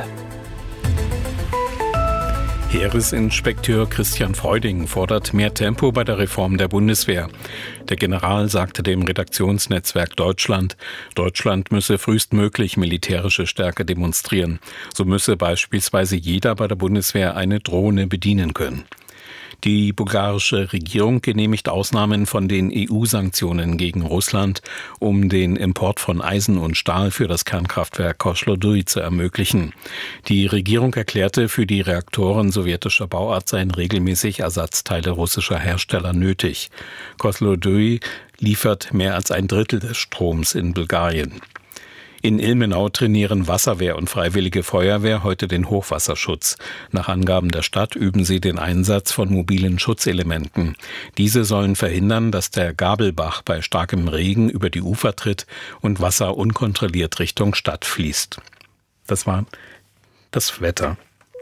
Heeresinspekteur Christian Freuding fordert mehr Tempo bei der Reform der Bundeswehr. Der General sagte dem Redaktionsnetzwerk Deutschland, Deutschland müsse frühestmöglich militärische Stärke demonstrieren. So müsse beispielsweise jeder bei der Bundeswehr eine Drohne bedienen können. Die bulgarische Regierung genehmigt Ausnahmen von den E U-Sanktionen gegen Russland, um den Import von Eisen und Stahl für das Kernkraftwerk Kozloduy zu ermöglichen. Die Regierung erklärte, für die Reaktoren sowjetischer Bauart seien regelmäßig Ersatzteile russischer Hersteller nötig. Kozloduy liefert mehr als ein Drittel des Stroms in Bulgarien. In Ilmenau trainieren Wasserwehr und Freiwillige Feuerwehr heute den Hochwasserschutz. Nach Angaben der Stadt üben sie den Einsatz von mobilen Schutzelementen. Diese sollen verhindern, dass der Gabelbach bei starkem Regen über die Ufer tritt und Wasser unkontrolliert Richtung Stadt fließt. Das war das Wetter.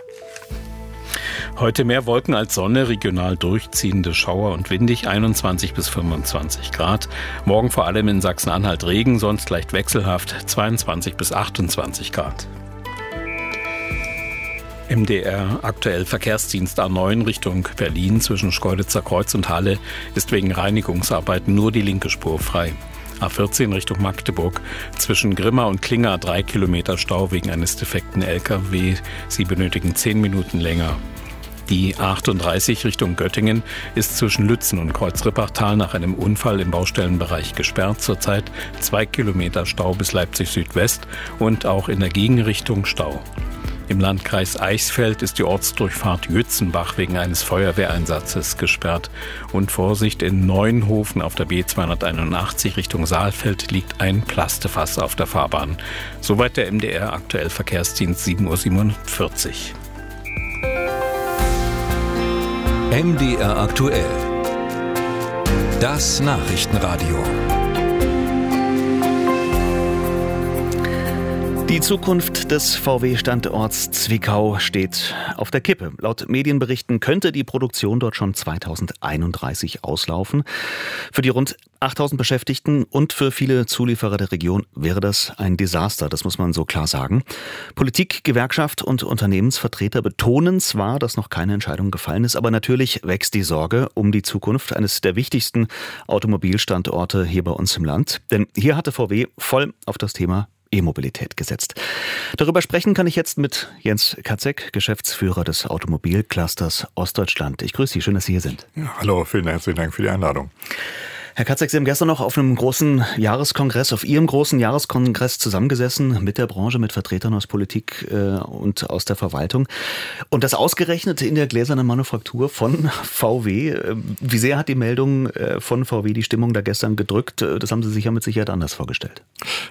Heute mehr Wolken als Sonne, regional durchziehende Schauer und windig, einundzwanzig bis fünfundzwanzig Grad. Morgen vor allem in Sachsen-Anhalt Regen, sonst leicht wechselhaft, zweiundzwanzig bis achtundzwanzig Grad. M D R aktuell Verkehrsdienst A neun Richtung Berlin zwischen Schkeuditzer Kreuz und Halle ist wegen Reinigungsarbeiten nur die linke Spur frei. A vierzehn Richtung Magdeburg zwischen Grimma und Klinger drei Kilometer Stau wegen eines defekten L K W. Sie benötigen zehn Minuten länger. Die A achtunddreißig Richtung Göttingen ist zwischen Lützen und Kreuzrippachtal nach einem Unfall im Baustellenbereich gesperrt. Zurzeit zwei Kilometer Stau bis Leipzig Südwest und auch in der Gegenrichtung Stau. Im Landkreis Eichsfeld ist die Ortsdurchfahrt Jützenbach wegen eines Feuerwehreinsatzes gesperrt. Und Vorsicht, in Neuenhofen auf der B zweihunderteinundachtzig Richtung Saalfeld liegt ein Plastefass auf der Fahrbahn. Soweit der M D R aktuell Verkehrsdienst sieben Uhr siebenundvierzig. M D R aktuell. Das Nachrichtenradio. Die Zukunft des V W-Standorts Zwickau steht auf der Kippe. Laut Medienberichten könnte die Produktion dort schon zweitausendeinunddreißig auslaufen. Für die rund achttausend Beschäftigten und für viele Zulieferer der Region wäre das ein Desaster, das muss man so klar sagen. Politik, Gewerkschaft und Unternehmensvertreter betonen zwar, dass noch keine Entscheidung gefallen ist, aber natürlich wächst die Sorge um die Zukunft eines der wichtigsten Automobilstandorte hier bei uns im Land. Denn hier hatte V W voll auf das Thema E-Mobilität gesetzt. Darüber sprechen kann ich jetzt mit Jens Katzek, Geschäftsführer des Automobilclusters Ostdeutschland. Ich grüße Sie, schön, dass Sie hier sind. Ja, hallo, vielen herzlichen Dank für die Einladung. Herr Katzek, Sie haben gestern noch auf einem großen Jahreskongress, auf Ihrem großen Jahreskongress zusammengesessen mit der Branche, mit Vertretern aus Politik äh, und aus der Verwaltung. Und das ausgerechnet in der gläsernen Manufaktur von V W. Wie sehr hat die Meldung äh, von V W die Stimmung da gestern gedrückt? Das haben Sie sich ja mit Sicherheit anders vorgestellt.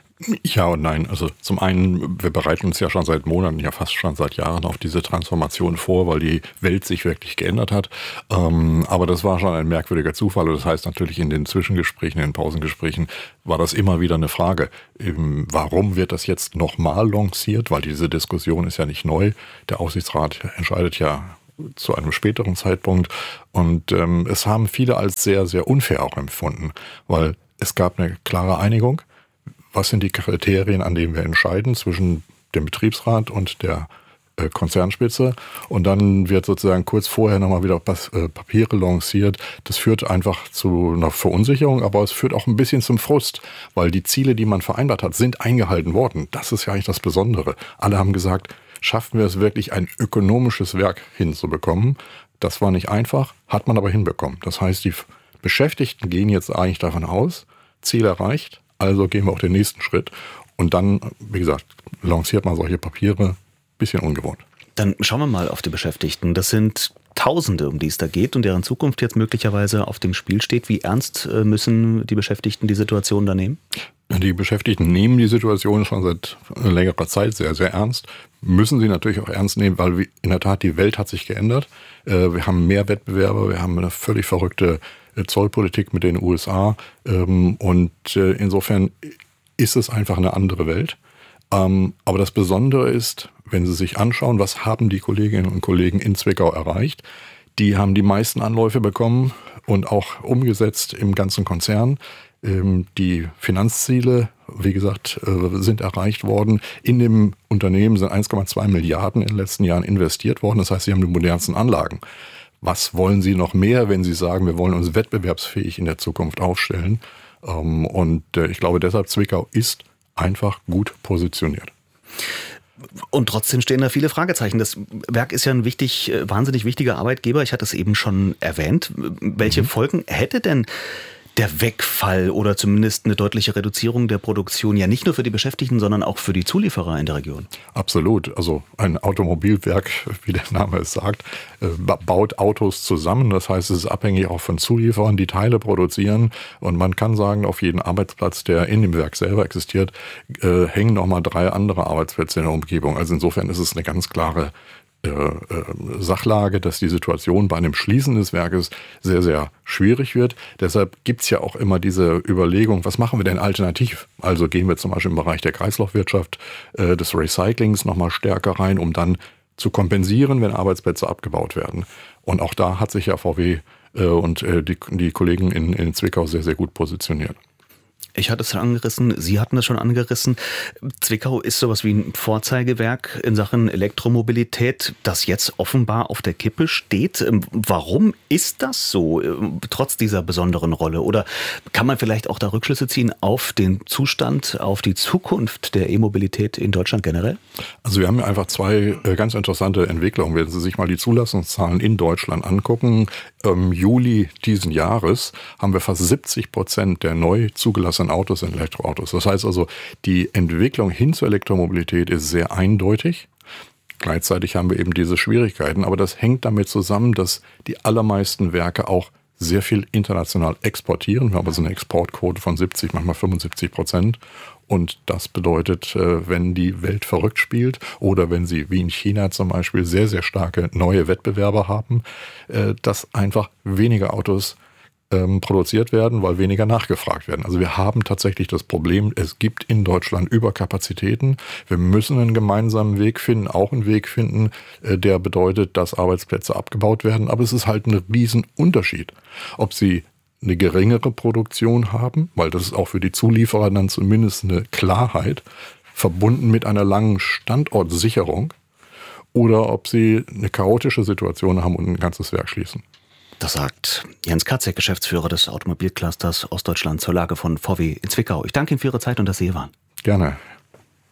Ja und nein. Also zum einen, wir bereiten uns ja schon seit Monaten, ja fast schon seit Jahren auf diese Transformation vor, weil die Welt sich wirklich geändert hat. Ähm, aber das war schon ein merkwürdiger Zufall. Und das heißt natürlich in den Zwischengesprächen, in den Pausengesprächen war das immer wieder eine Frage. Ähm, warum wird das jetzt nochmal lanciert? Weil diese Diskussion ist ja nicht neu. Der Aufsichtsrat entscheidet ja zu einem späteren Zeitpunkt. Und ähm, es haben viele als sehr, sehr unfair auch empfunden, weil es gab eine klare Einigung. Was sind die Kriterien, an denen wir entscheiden zwischen dem Betriebsrat und der äh, Konzernspitze? Und dann wird sozusagen kurz vorher nochmal wieder äh, Papiere lanciert. Das führt einfach zu einer Verunsicherung, aber es führt auch ein bisschen zum Frust, weil die Ziele, die man vereinbart hat, sind eingehalten worden. Das ist ja eigentlich das Besondere. Alle haben gesagt, schaffen wir es wirklich, ein ökonomisches Werk hinzubekommen. Das war nicht einfach, hat man aber hinbekommen. Das heißt, die Beschäftigten gehen jetzt eigentlich davon aus, Ziel erreicht. Also gehen wir auch den nächsten Schritt. Und dann, wie gesagt, lanciert man solche Papiere. Bisschen ungewohnt. Dann schauen wir mal auf die Beschäftigten. Das sind Tausende, um die es da geht und deren Zukunft jetzt möglicherweise auf dem Spiel steht. Wie ernst müssen die Beschäftigten die Situation da nehmen? Die Beschäftigten nehmen die Situation schon seit längerer Zeit sehr, sehr ernst. Müssen sie natürlich auch ernst nehmen, weil in der Tat die Welt hat sich geändert. Wir haben mehr Wettbewerber, wir haben eine völlig verrückte Zollpolitik mit den U S A und insofern ist es einfach eine andere Welt. Aber das Besondere ist, wenn Sie sich anschauen, was haben die Kolleginnen und Kollegen in Zwickau erreicht, die haben die meisten Anläufe bekommen und auch umgesetzt im ganzen Konzern. Die Finanzziele, wie gesagt, sind erreicht worden. In dem Unternehmen sind eins Komma zwei Milliarden in den letzten Jahren investiert worden. Das heißt, sie haben die modernsten Anlagen. Was wollen Sie noch mehr, wenn Sie sagen, wir wollen uns wettbewerbsfähig in der Zukunft aufstellen? Und ich glaube, deshalb Zwickau ist einfach gut positioniert. Und trotzdem stehen da viele Fragezeichen. Das Werk ist ja ein wichtig, wahnsinnig wichtiger Arbeitgeber. Ich hatte es eben schon erwähnt. Welche mhm. Folgen hätte denn der Wegfall oder zumindest eine deutliche Reduzierung der Produktion ja nicht nur für die Beschäftigten, sondern auch für die Zulieferer in der Region? Absolut. Also ein Automobilwerk, wie der Name es sagt, baut Autos zusammen. Das heißt, es ist abhängig auch von Zulieferern, die Teile produzieren. Und man kann sagen, auf jeden Arbeitsplatz, der in dem Werk selber existiert, äh, hängen nochmal drei andere Arbeitsplätze in der Umgebung. Also insofern ist es eine ganz klare Sachlage, dass die Situation bei einem Schließen des Werkes sehr, sehr schwierig wird. Deshalb gibt es ja auch immer diese Überlegung, was machen wir denn alternativ? Also gehen wir zum Beispiel im Bereich der Kreislaufwirtschaft, äh, des Recyclings nochmal stärker rein, um dann zu kompensieren, wenn Arbeitsplätze abgebaut werden. Und auch da hat sich ja V W äh, und äh, die, die Kollegen in, in Zwickau sehr, sehr gut positioniert. Ich hatte es schon angerissen, Sie hatten es schon angerissen. Zwickau ist sowas wie ein Vorzeigewerk in Sachen Elektromobilität, das jetzt offenbar auf der Kippe steht. Warum ist das so, trotz dieser besonderen Rolle? Oder kann man vielleicht auch da Rückschlüsse ziehen auf den Zustand, auf die Zukunft der E-Mobilität in Deutschland generell? Also wir haben ja einfach zwei ganz interessante Entwicklungen. Wenn Sie sich mal die Zulassungszahlen in Deutschland angucken, im Juli diesen Jahres haben wir fast siebzig Prozent der neu zugelassenen Autos sind Elektroautos. Das heißt also, die Entwicklung hin zur Elektromobilität ist sehr eindeutig. Gleichzeitig haben wir eben diese Schwierigkeiten, aber das hängt damit zusammen, dass die allermeisten Werke auch sehr viel international exportieren. Wir haben also eine Exportquote von siebzig, manchmal fünfundsiebzig Prozent. Und das bedeutet, wenn die Welt verrückt spielt oder wenn sie wie in China zum Beispiel sehr, sehr starke neue Wettbewerber haben, dass einfach weniger Autos produziert werden, weil weniger nachgefragt werden. Also wir haben tatsächlich das Problem, es gibt in Deutschland Überkapazitäten. Wir müssen einen gemeinsamen Weg finden, auch einen Weg finden, der bedeutet, dass Arbeitsplätze abgebaut werden. Aber es ist halt ein Riesenunterschied, ob Sie eine geringere Produktion haben, weil das ist auch für die Zulieferer dann zumindest eine Klarheit, verbunden mit einer langen Standortsicherung, oder ob Sie eine chaotische Situation haben und ein ganzes Werk schließen. Das sagt Jens Katzek, Geschäftsführer des Automobilclusters Ostdeutschland zur Lage von V W in Zwickau. Ich danke Ihnen für Ihre Zeit und dass Sie hier waren. Gerne.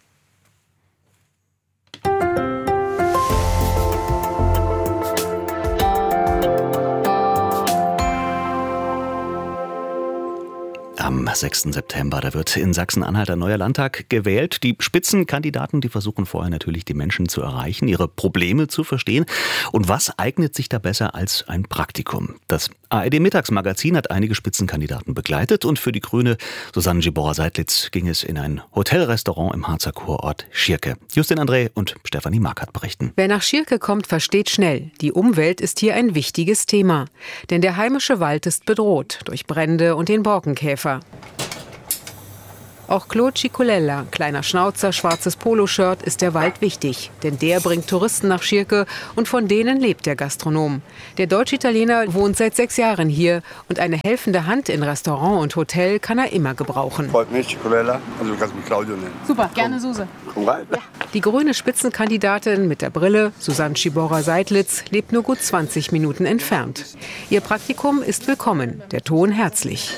am sechsten September. Da wird in Sachsen-Anhalt ein neuer Landtag gewählt. Die Spitzenkandidaten, die versuchen vorher natürlich die Menschen zu erreichen, ihre Probleme zu verstehen. Und was eignet sich da besser als ein Praktikum? Das A R D-Mittagsmagazin hat einige Spitzenkandidaten begleitet und für die Grüne Susanne Gibora-Seidlitz ging es in ein Hotelrestaurant im Harzer Kurort Schierke. Justin André und Stefanie Markert berichten. Wer nach Schierke kommt, versteht schnell, die Umwelt ist hier ein wichtiges Thema. Denn der heimische Wald ist bedroht durch Brände und den Borkenkäfer. Auch Claude Cicolella, kleiner Schnauzer, schwarzes Poloshirt, ist der Wald wichtig. Denn der bringt Touristen nach Schierke und von denen lebt der Gastronom. Der Deutsch-Italiener wohnt seit sechs Jahren hier und eine helfende Hand in Restaurant und Hotel kann er immer gebrauchen. Freut mich, Cicolella. Also du kannst mich Claudio nennen. Super, gerne Suse. Komm rein. Ja. Die grüne Spitzenkandidatin mit der Brille, Susanne Gibora-Seidlitz, lebt nur gut zwanzig Minuten entfernt. Ihr Praktikum ist willkommen, der Ton herzlich.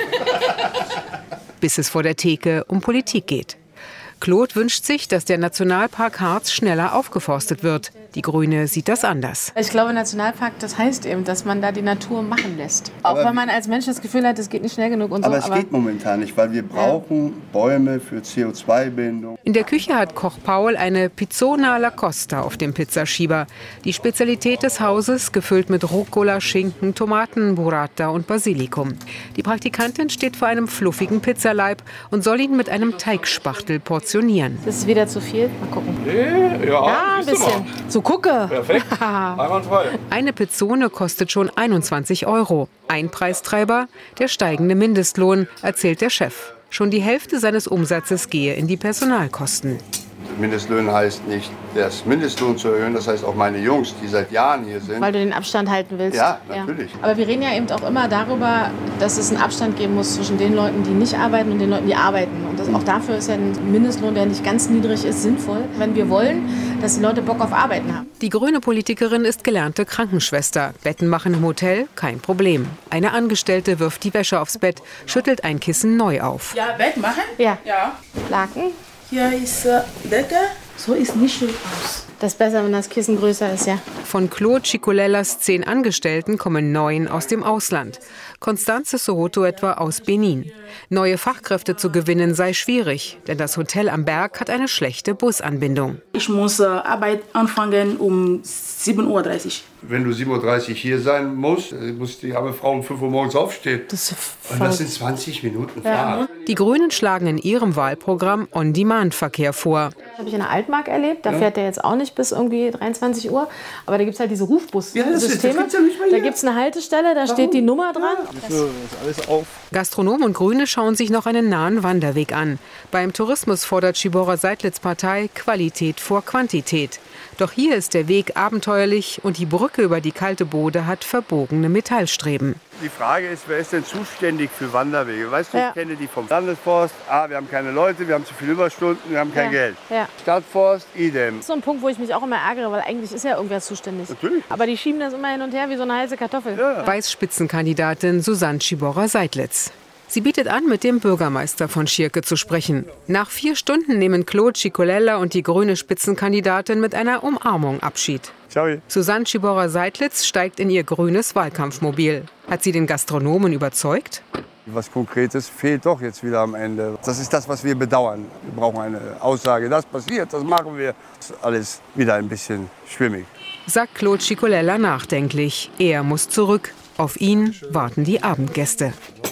Bis es vor der Theke um Politik geht. Claude wünscht sich, dass der Nationalpark Harz schneller aufgeforstet wird. Die Grüne sieht das anders. Ich glaube, Nationalpark, das heißt eben, dass man da die Natur machen lässt. Auch aber wenn man als Mensch das Gefühl hat, es geht nicht schnell genug und so. Aber es aber geht momentan nicht, weil wir brauchen ja. Bäume für C O zwei Bindung. In der Küche hat Koch Paul eine Pizzona alla Costa auf dem Pizzaschieber. Die Spezialität des Hauses, gefüllt mit Rucola, Schinken, Tomaten, Burrata und Basilikum. Die Praktikantin steht vor einem fluffigen Pizzaleib und soll ihn mit einem Teigspachtel portionieren. Das ist wieder zu viel. Mal gucken. Nee, ja, ja ein bisschen. So gucke. Perfekt. Einwandfrei. Eine Pizzone kostet schon einundzwanzig Euro. Ein Preistreiber, der steigende Mindestlohn, erzählt der Chef. Schon die Hälfte seines Umsatzes gehe in die Personalkosten. Mindestlohn heißt nicht, das Mindestlohn zu erhöhen, das heißt auch meine Jungs, die seit Jahren hier sind. Weil du den Abstand halten willst. Ja, natürlich. Ja. Aber wir reden ja eben auch immer darüber, dass es einen Abstand geben muss zwischen den Leuten, die nicht arbeiten und den Leuten, die arbeiten. Und das, auch dafür ist ja ein Mindestlohn, der nicht ganz niedrig ist, sinnvoll, wenn wir wollen, dass die Leute Bock auf Arbeiten haben. Die grüne Politikerin ist gelernte Krankenschwester. Betten machen im Hotel, kein Problem. Eine Angestellte wirft die Wäsche aufs Bett, schüttelt ein Kissen neu auf. Ja, Bett machen? Ja. ja. Laken? Hier ist äh, Decke. So ist nicht schön aus. Das ist besser, wenn das Kissen größer ist, ja. Von Claude Cicolellas zehn Angestellten kommen neun aus dem Ausland. Constanze Sohoto etwa aus Benin. Neue Fachkräfte zu gewinnen sei schwierig, denn das Hotel am Berg hat eine schlechte Busanbindung. Ich muss äh, Arbeit anfangen um sieben Uhr dreißig. Wenn du sieben Uhr dreißig hier sein musst, muss die arme Frau um fünf Uhr morgens aufstehen. Das ist Und das sind zwanzig Minuten ja. Fahrt. Die Grünen schlagen in ihrem Wahlprogramm On-Demand-Verkehr vor. Das habe ich in der Altmark erlebt. Da ja. fährt der jetzt auch nicht bis irgendwie dreiundzwanzig Uhr. Aber da gibt es halt diese Rufbus-Systeme. Ja, da gibt es eine Haltestelle, da Warum? steht die Nummer dran. Das ist alles auf. Gastronomen und Grüne schauen sich noch einen nahen Wanderweg an. Beim Tourismus fordert Gibora-Seidlitz Partei Qualität vor Quantität. Doch hier ist der Weg abenteuerlich und die Brücke über die kalte Bode hat verbogene Metallstreben. Die Frage ist, wer ist denn zuständig für Wanderwege? Weißt du, ja. ich kenne die vom Landesforst. Ah, wir haben keine Leute, wir haben zu viele Überstunden, wir haben kein ja. Geld. Ja. Stadtforst, idem. Das ist so ein Punkt, wo ich mich auch immer ärgere, weil eigentlich ist ja irgendwer zuständig. Natürlich. Aber die schieben das immer hin und her wie so eine heiße Kartoffel. Ja. Weiß Spitzenkandidatin Susanne Gibora-Seidlitz. Sie bietet an, mit dem Bürgermeister von Schierke zu sprechen. Nach vier Stunden nehmen Claude Cicolella und die grüne Spitzenkandidatin mit einer Umarmung Abschied. Ciao. Susanne Gibora-Seidlitz steigt in ihr grünes Wahlkampfmobil. Hat sie den Gastronomen überzeugt? Was Konkretes fehlt doch jetzt wieder am Ende. Das ist das, was wir bedauern. Wir brauchen eine Aussage, das passiert, das machen wir. Das ist alles wieder ein bisschen schwimmig. Sagt Claude Cicolella nachdenklich. Er muss zurück. Auf ihn warten die Abendgäste.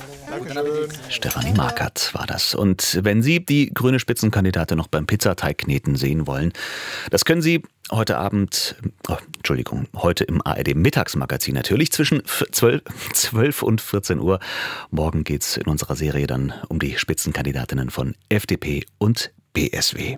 Stefanie Markert war das. Und wenn Sie die grüne Spitzenkandidatin noch beim Pizzateigneten sehen wollen, das können Sie heute Abend, oh, Entschuldigung, heute im A R D-Mittagsmagazin natürlich zwischen zwölf und vierzehn Uhr. Morgen geht's in unserer Serie dann um die Spitzenkandidatinnen von F D P und B S W.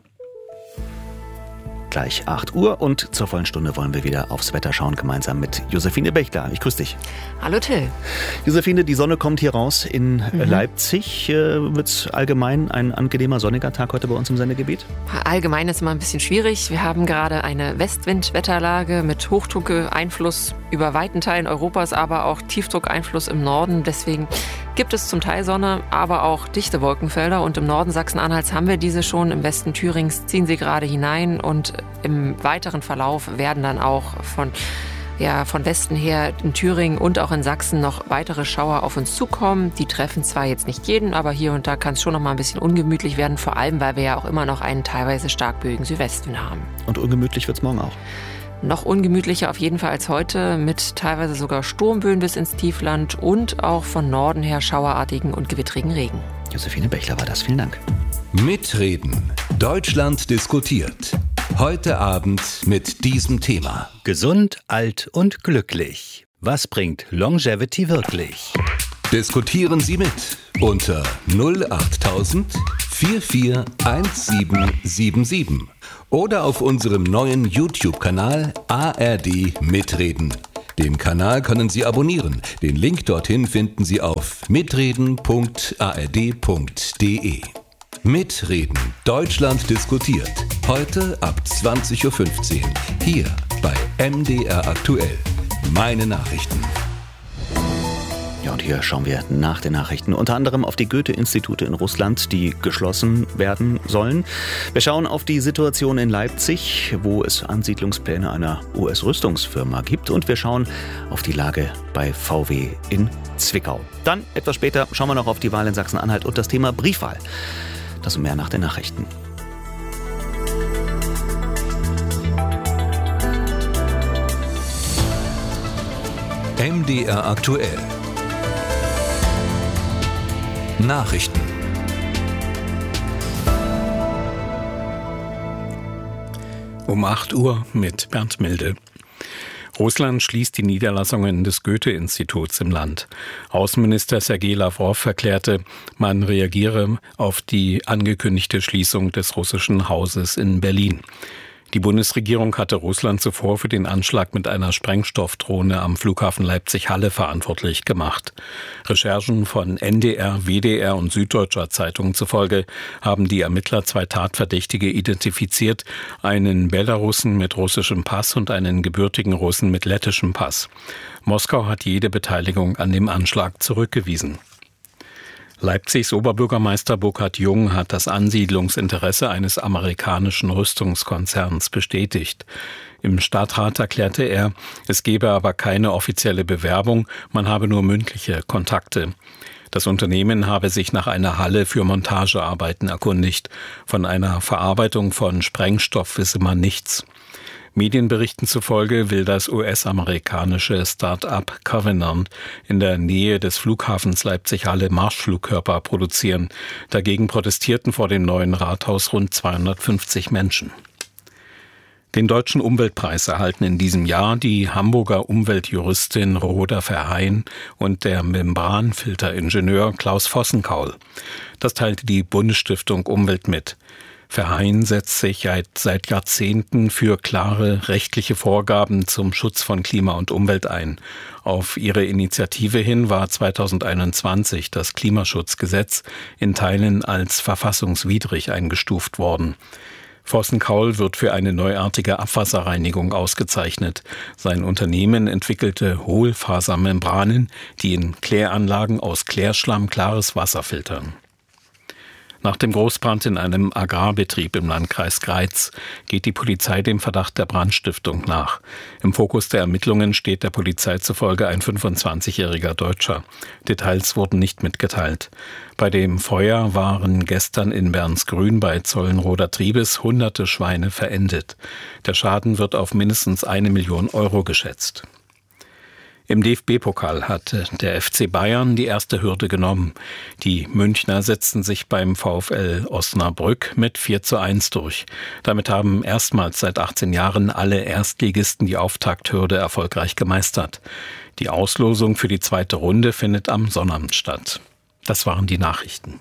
Gleich acht Uhr und zur vollen Stunde wollen wir wieder aufs Wetter schauen, gemeinsam mit Josephine Bechler. Ich grüße dich. Hallo Till. Josephine, die Sonne kommt hier raus in mhm. Leipzig. Äh, Wird es allgemein ein angenehmer sonniger Tag heute bei uns im Sendegebiet? Allgemein ist immer ein bisschen schwierig. Wir haben gerade eine Westwindwetterlage mit Hochdruckeinfluss über weiten Teilen Europas, aber auch Tiefdruckeinfluss im Norden. Deswegen gibt es zum Teil Sonne, aber auch dichte Wolkenfelder. Und im Norden Sachsen-Anhalts haben wir diese schon. Im Westen Thürings ziehen sie gerade hinein und im weiteren Verlauf werden dann auch von ja von Westen her in Thüringen und auch in Sachsen noch weitere Schauer auf uns zukommen. Die treffen zwar jetzt nicht jeden, aber hier und da kann es schon noch mal ein bisschen ungemütlich werden, vor allem, weil wir ja auch immer noch einen teilweise stark böigen Südwesten haben. Und ungemütlich wird es morgen auch? Noch ungemütlicher auf jeden Fall als heute, mit teilweise sogar Sturmböen bis ins Tiefland und auch von Norden her schauerartigen und gewittrigen Regen. Josephine Bechler war das. Vielen Dank. Mitreden. Deutschland diskutiert. Heute Abend mit diesem Thema. Gesund, alt und glücklich. Was bringt Longevity wirklich? Diskutieren Sie mit unter null achttausend vierundvierzig siebzehnhundertsiebenundsiebzig oder auf unserem neuen YouTube-Kanal A R D Mitreden. Den Kanal können Sie abonnieren. Den Link dorthin finden Sie auf mitreden punkt a r d punkt d e. Mitreden. Deutschland diskutiert. Heute ab zwanzig Uhr fünfzehn. Hier bei M D R aktuell. Meine Nachrichten. Ja, und hier schauen wir nach den Nachrichten unter anderem auf die Goethe-Institute in Russland, die geschlossen werden sollen. Wir schauen auf die Situation in Leipzig, wo es Ansiedlungspläne einer U S-Rüstungsfirma gibt. Und wir schauen auf die Lage bei V W in Zwickau. Dann, etwas später, schauen wir noch auf die Wahl in Sachsen-Anhalt und das Thema Briefwahl. Das und mehr nach den Nachrichten. M D R aktuell. Nachrichten. Um acht Uhr mit Bernd Milde. Russland schließt die Niederlassungen des Goethe-Instituts im Land. Außenminister Sergei Lavrov erklärte, man reagiere auf die angekündigte Schließung des russischen Hauses in Berlin. Die Bundesregierung hatte Russland zuvor für den Anschlag mit einer Sprengstoffdrohne am Flughafen Leipzig-Halle verantwortlich gemacht. Recherchen von N D R, W D R und Süddeutscher Zeitung zufolge haben die Ermittler zwei Tatverdächtige identifiziert, einen Belarussen mit russischem Pass und einen gebürtigen Russen mit lettischem Pass. Moskau hat jede Beteiligung an dem Anschlag zurückgewiesen. Leipzigs Oberbürgermeister Burkhard Jung hat das Ansiedlungsinteresse eines amerikanischen Rüstungskonzerns bestätigt. Im Stadtrat erklärte er, es gebe aber keine offizielle Bewerbung, man habe nur mündliche Kontakte. Das Unternehmen habe sich nach einer Halle für Montagearbeiten erkundigt. Von einer Verarbeitung von Sprengstoff wisse man nichts. Medienberichten zufolge will das U S-amerikanische Start-up Covenant in der Nähe des Flughafens Leipzig-Halle Marschflugkörper produzieren. Dagegen protestierten vor dem neuen Rathaus rund zweihundertfünfzig Menschen. Den Deutschen Umweltpreis erhalten in diesem Jahr die Hamburger Umweltjuristin Rhoda Verheyen und der Membranfilteringenieur Klaus Vossenkaul. Das teilte die Bundesstiftung Umwelt mit. Verheyen setzt sich seit Jahrzehnten für klare rechtliche Vorgaben zum Schutz von Klima und Umwelt ein. Auf ihre Initiative hin war zweitausendeinundzwanzig das Klimaschutzgesetz in Teilen als verfassungswidrig eingestuft worden. Vossenkaul wird für eine neuartige Abwasserreinigung ausgezeichnet. Sein Unternehmen entwickelte Hohlfasermembranen, die in Kläranlagen aus Klärschlamm klares Wasser filtern. Nach dem Großbrand in einem Agrarbetrieb im Landkreis Greiz geht die Polizei dem Verdacht der Brandstiftung nach. Im Fokus der Ermittlungen steht der Polizei zufolge ein fünfundzwanzigjähriger Deutscher. Details wurden nicht mitgeteilt. Bei dem Feuer waren gestern in Bernsgrün bei Zollenroder Triebes hunderte Schweine verendet. Der Schaden wird auf mindestens eine Million Euro geschätzt. Im D F B-Pokal hat der F C Bayern die erste Hürde genommen. Die Münchner setzten sich beim VfL Osnabrück mit vier zu eins durch. Damit haben erstmals seit achtzehn Jahren alle Erstligisten die Auftakthürde erfolgreich gemeistert. Die Auslosung für die zweite Runde findet am Sonnabend statt. Das waren die Nachrichten.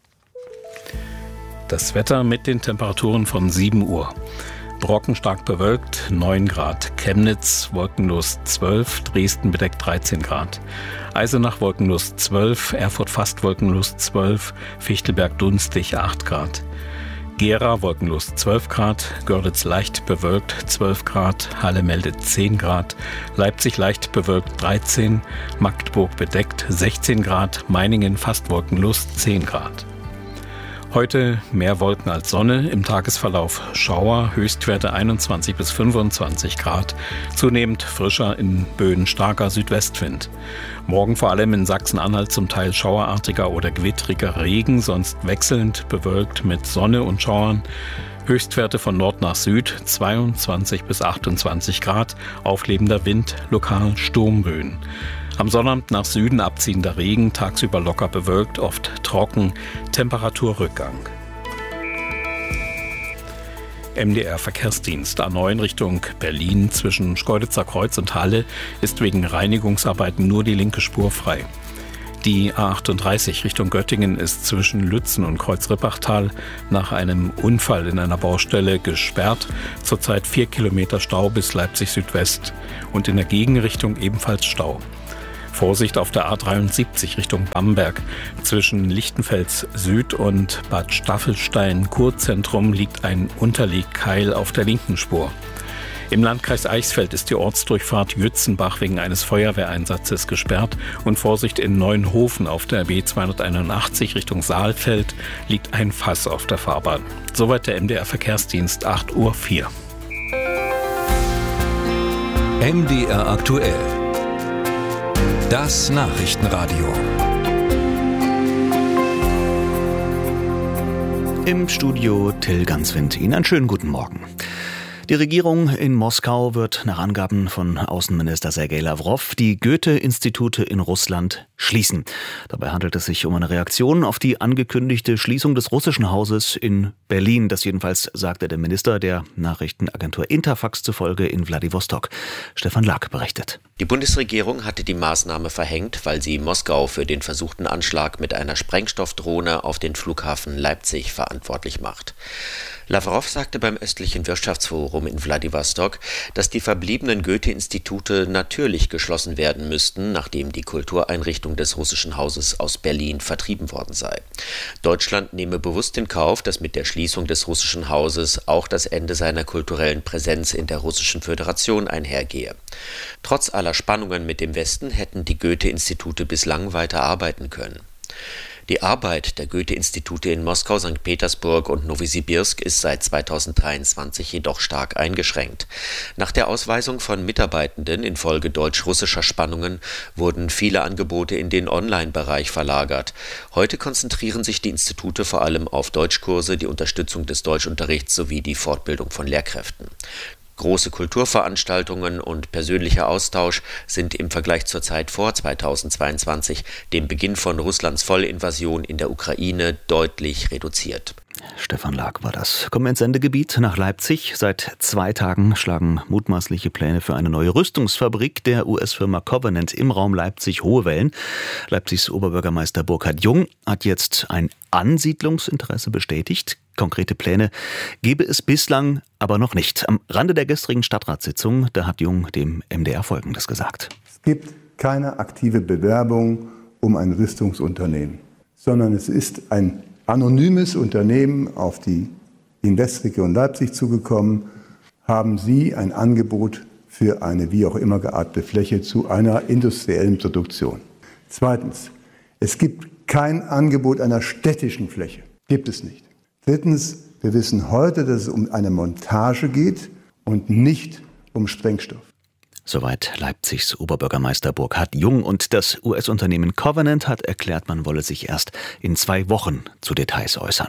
Das Wetter mit den Temperaturen von sieben Uhr. Brocken stark bewölkt, neun Grad. Chemnitz wolkenlos zwölf, Dresden bedeckt dreizehn Grad. Eisenach wolkenlos zwölf, Erfurt fast wolkenlos zwölf, Fichtelberg dunstig acht Grad. Gera wolkenlos zwölf Grad, Görlitz leicht bewölkt zwölf Grad, Halle meldet zehn Grad, Leipzig leicht bewölkt dreizehn, Magdeburg bedeckt sechzehn Grad, Meiningen fast wolkenlos zehn Grad. Heute mehr Wolken als Sonne, im Tagesverlauf Schauer, Höchstwerte einundzwanzig bis fünfundzwanzig Grad, zunehmend frischer in Böen starker Südwestwind. Morgen vor allem in Sachsen-Anhalt zum Teil schauerartiger oder gewittriger Regen, sonst wechselnd bewölkt mit Sonne und Schauern. Höchstwerte von Nord nach Süd, zweiundzwanzig bis achtundzwanzig Grad, auflebender Wind, lokal Sturmböen. Am Sonnabend nach Süden abziehender Regen, tagsüber locker bewölkt, oft trocken, Temperaturrückgang. M D R-Verkehrsdienst A neun Richtung Berlin zwischen Schkeuditzer Kreuz und Halle ist wegen Reinigungsarbeiten nur die linke Spur frei. Die A achtunddreißig Richtung Göttingen ist zwischen Lützen und Kreuz-Rippachtal nach einem Unfall in einer Baustelle gesperrt. Zurzeit vier Kilometer Stau bis Leipzig Südwest und in der Gegenrichtung ebenfalls Stau. Vorsicht auf der A dreiundsiebzig Richtung Bamberg. Zwischen Lichtenfels Süd und Bad Staffelstein Kurzentrum liegt ein Unterlegkeil auf der linken Spur. Im Landkreis Eichsfeld ist die Ortsdurchfahrt Jützenbach wegen eines Feuerwehreinsatzes gesperrt und Vorsicht in Neuenhofen auf der B zweihunderteinundachtzig Richtung Saalfeld liegt ein Fass auf der Fahrbahn. Soweit der M D R Verkehrsdienst acht Uhr vier. M D R aktuell. Das Nachrichtenradio. Im Studio Till Ganswind. Ihnen einen schönen guten Morgen. Die Regierung in Moskau wird nach Angaben von Außenminister Sergei Lavrov die Goethe-Institute in Russland schließen. Dabei handelt es sich um eine Reaktion auf die angekündigte Schließung des russischen Hauses in Berlin. Das jedenfalls sagte der Minister der Nachrichtenagentur Interfax zufolge in Wladiwostok. Stefan Lack berichtet. Die Bundesregierung hatte die Maßnahme verhängt, weil sie Moskau für den versuchten Anschlag mit einer Sprengstoffdrohne auf den Flughafen Leipzig verantwortlich macht. Lavrov sagte beim östlichen Wirtschaftsforum in Wladiwostok, dass die verbliebenen Goethe-Institute natürlich geschlossen werden müssten, nachdem die Kultureinrichtung des russischen Hauses aus Berlin vertrieben worden sei. Deutschland nehme bewusst in Kauf, dass mit der Schließung des russischen Hauses auch das Ende seiner kulturellen Präsenz in der Russischen Föderation einhergehe. Trotz aller Spannungen mit dem Westen hätten die Goethe-Institute bislang weiter arbeiten können. Die Arbeit der Goethe-Institute in Moskau, Sankt Petersburg und Nowosibirsk ist seit zweitausenddreiundzwanzig jedoch stark eingeschränkt. Nach der Ausweisung von Mitarbeitenden infolge deutsch-russischer Spannungen wurden viele Angebote in den Online-Bereich verlagert. Heute konzentrieren sich die Institute vor allem auf Deutschkurse, die Unterstützung des Deutschunterrichts sowie die Fortbildung von Lehrkräften. Große Kulturveranstaltungen und persönlicher Austausch sind im Vergleich zur Zeit vor zweitausendzweiundzwanzig, dem Beginn von Russlands Vollinvasion in der Ukraine, deutlich reduziert. Stefan Lack war das. Kommen wir ins Sendegebiet nach Leipzig. Seit zwei Tagen schlagen mutmaßliche Pläne für eine neue Rüstungsfabrik der U S-Firma Covenant im Raum Leipzig hohe Wellen. Leipzigs Oberbürgermeister Burkhard Jung hat jetzt ein Ansiedlungsinteresse bestätigt. Konkrete Pläne gebe es bislang aber noch nicht. Am Rande der gestrigen Stadtratssitzung, da hat Jung dem M D R Folgendes gesagt. Es gibt keine aktive Bewerbung um ein Rüstungsunternehmen, sondern es ist ein anonymes Unternehmen auf die Investregion Leipzig zugekommen, haben sie ein Angebot für eine wie auch immer geartete Fläche zu einer industriellen Produktion. Zweitens, es gibt kein Angebot einer städtischen Fläche. Gibt es nicht. Drittens, wir wissen heute, dass es um eine Montage geht und nicht um Sprengstoff. Soweit Leipzigs Oberbürgermeister Burkhard Jung. Und das U S-Unternehmen Covenant hat erklärt, man wolle sich erst in zwei Wochen zu Details äußern.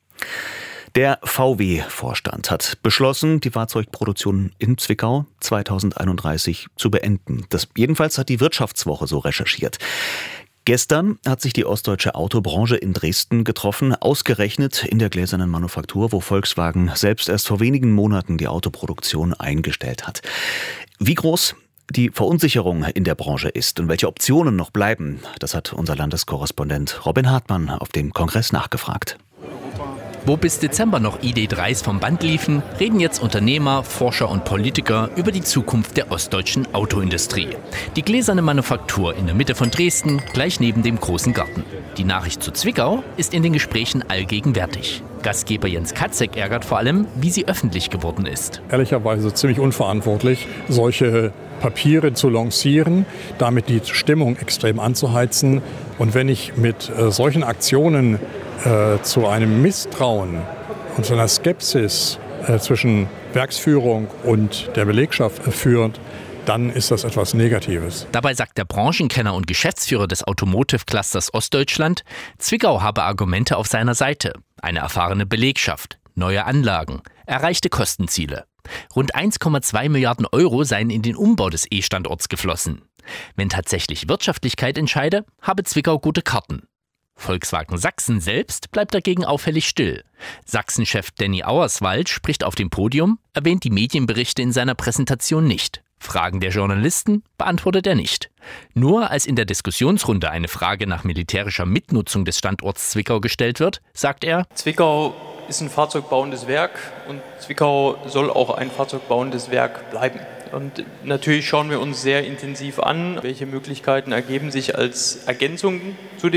Der V W-Vorstand hat beschlossen, die Fahrzeugproduktion in Zwickau zweitausendeinunddreißig zu beenden. Das jedenfalls hat die Wirtschaftswoche so recherchiert. Gestern hat sich die ostdeutsche Autobranche in Dresden getroffen, ausgerechnet in der gläsernen Manufaktur, wo Volkswagen selbst erst vor wenigen Monaten die Autoproduktion eingestellt hat. Wie groß die Verunsicherung in der Branche ist und welche Optionen noch bleiben, das hat unser Landeskorrespondent Robin Hartmann auf dem Kongress nachgefragt. Wo bis Dezember noch I D dreis vom Band liefen, reden jetzt Unternehmer, Forscher und Politiker über die Zukunft der ostdeutschen Autoindustrie. Die gläserne Manufaktur in der Mitte von Dresden, gleich neben dem großen Garten. Die Nachricht zu Zwickau ist in den Gesprächen allgegenwärtig. Gastgeber Jens Katzek ärgert vor allem, wie sie öffentlich geworden ist. Ehrlicherweise ziemlich unverantwortlich, solche Papiere zu lancieren, damit die Stimmung extrem anzuheizen. Und wenn ich mit äh, solchen Aktionen äh, zu einem Misstrauen und zu einer Skepsis äh, zwischen Werksführung und der Belegschaft äh, führt, dann ist das etwas Negatives. Dabei sagt der Branchenkenner und Geschäftsführer des Automotive Clusters Ostdeutschland, Zwickau habe Argumente auf seiner Seite. Eine erfahrene Belegschaft, neue Anlagen, erreichte Kostenziele. Rund eins Komma zwei Milliarden Euro seien in den Umbau des E-Standorts geflossen. Wenn tatsächlich Wirtschaftlichkeit entscheide, habe Zwickau gute Karten. Volkswagen Sachsen selbst bleibt dagegen auffällig still. Sachsen-Chef Danny Auerswald spricht auf dem Podium, erwähnt die Medienberichte in seiner Präsentation nicht. Fragen der Journalisten beantwortet er nicht. Nur als in der Diskussionsrunde eine Frage nach militärischer Mitnutzung des Standorts Zwickau gestellt wird, sagt er: Zwickau ist ein fahrzeugbauendes Werk und Zwickau soll auch ein fahrzeugbauendes Werk bleiben. Und natürlich schauen wir uns sehr intensiv an, welche Möglichkeiten ergeben sich als Ergänzung zu dem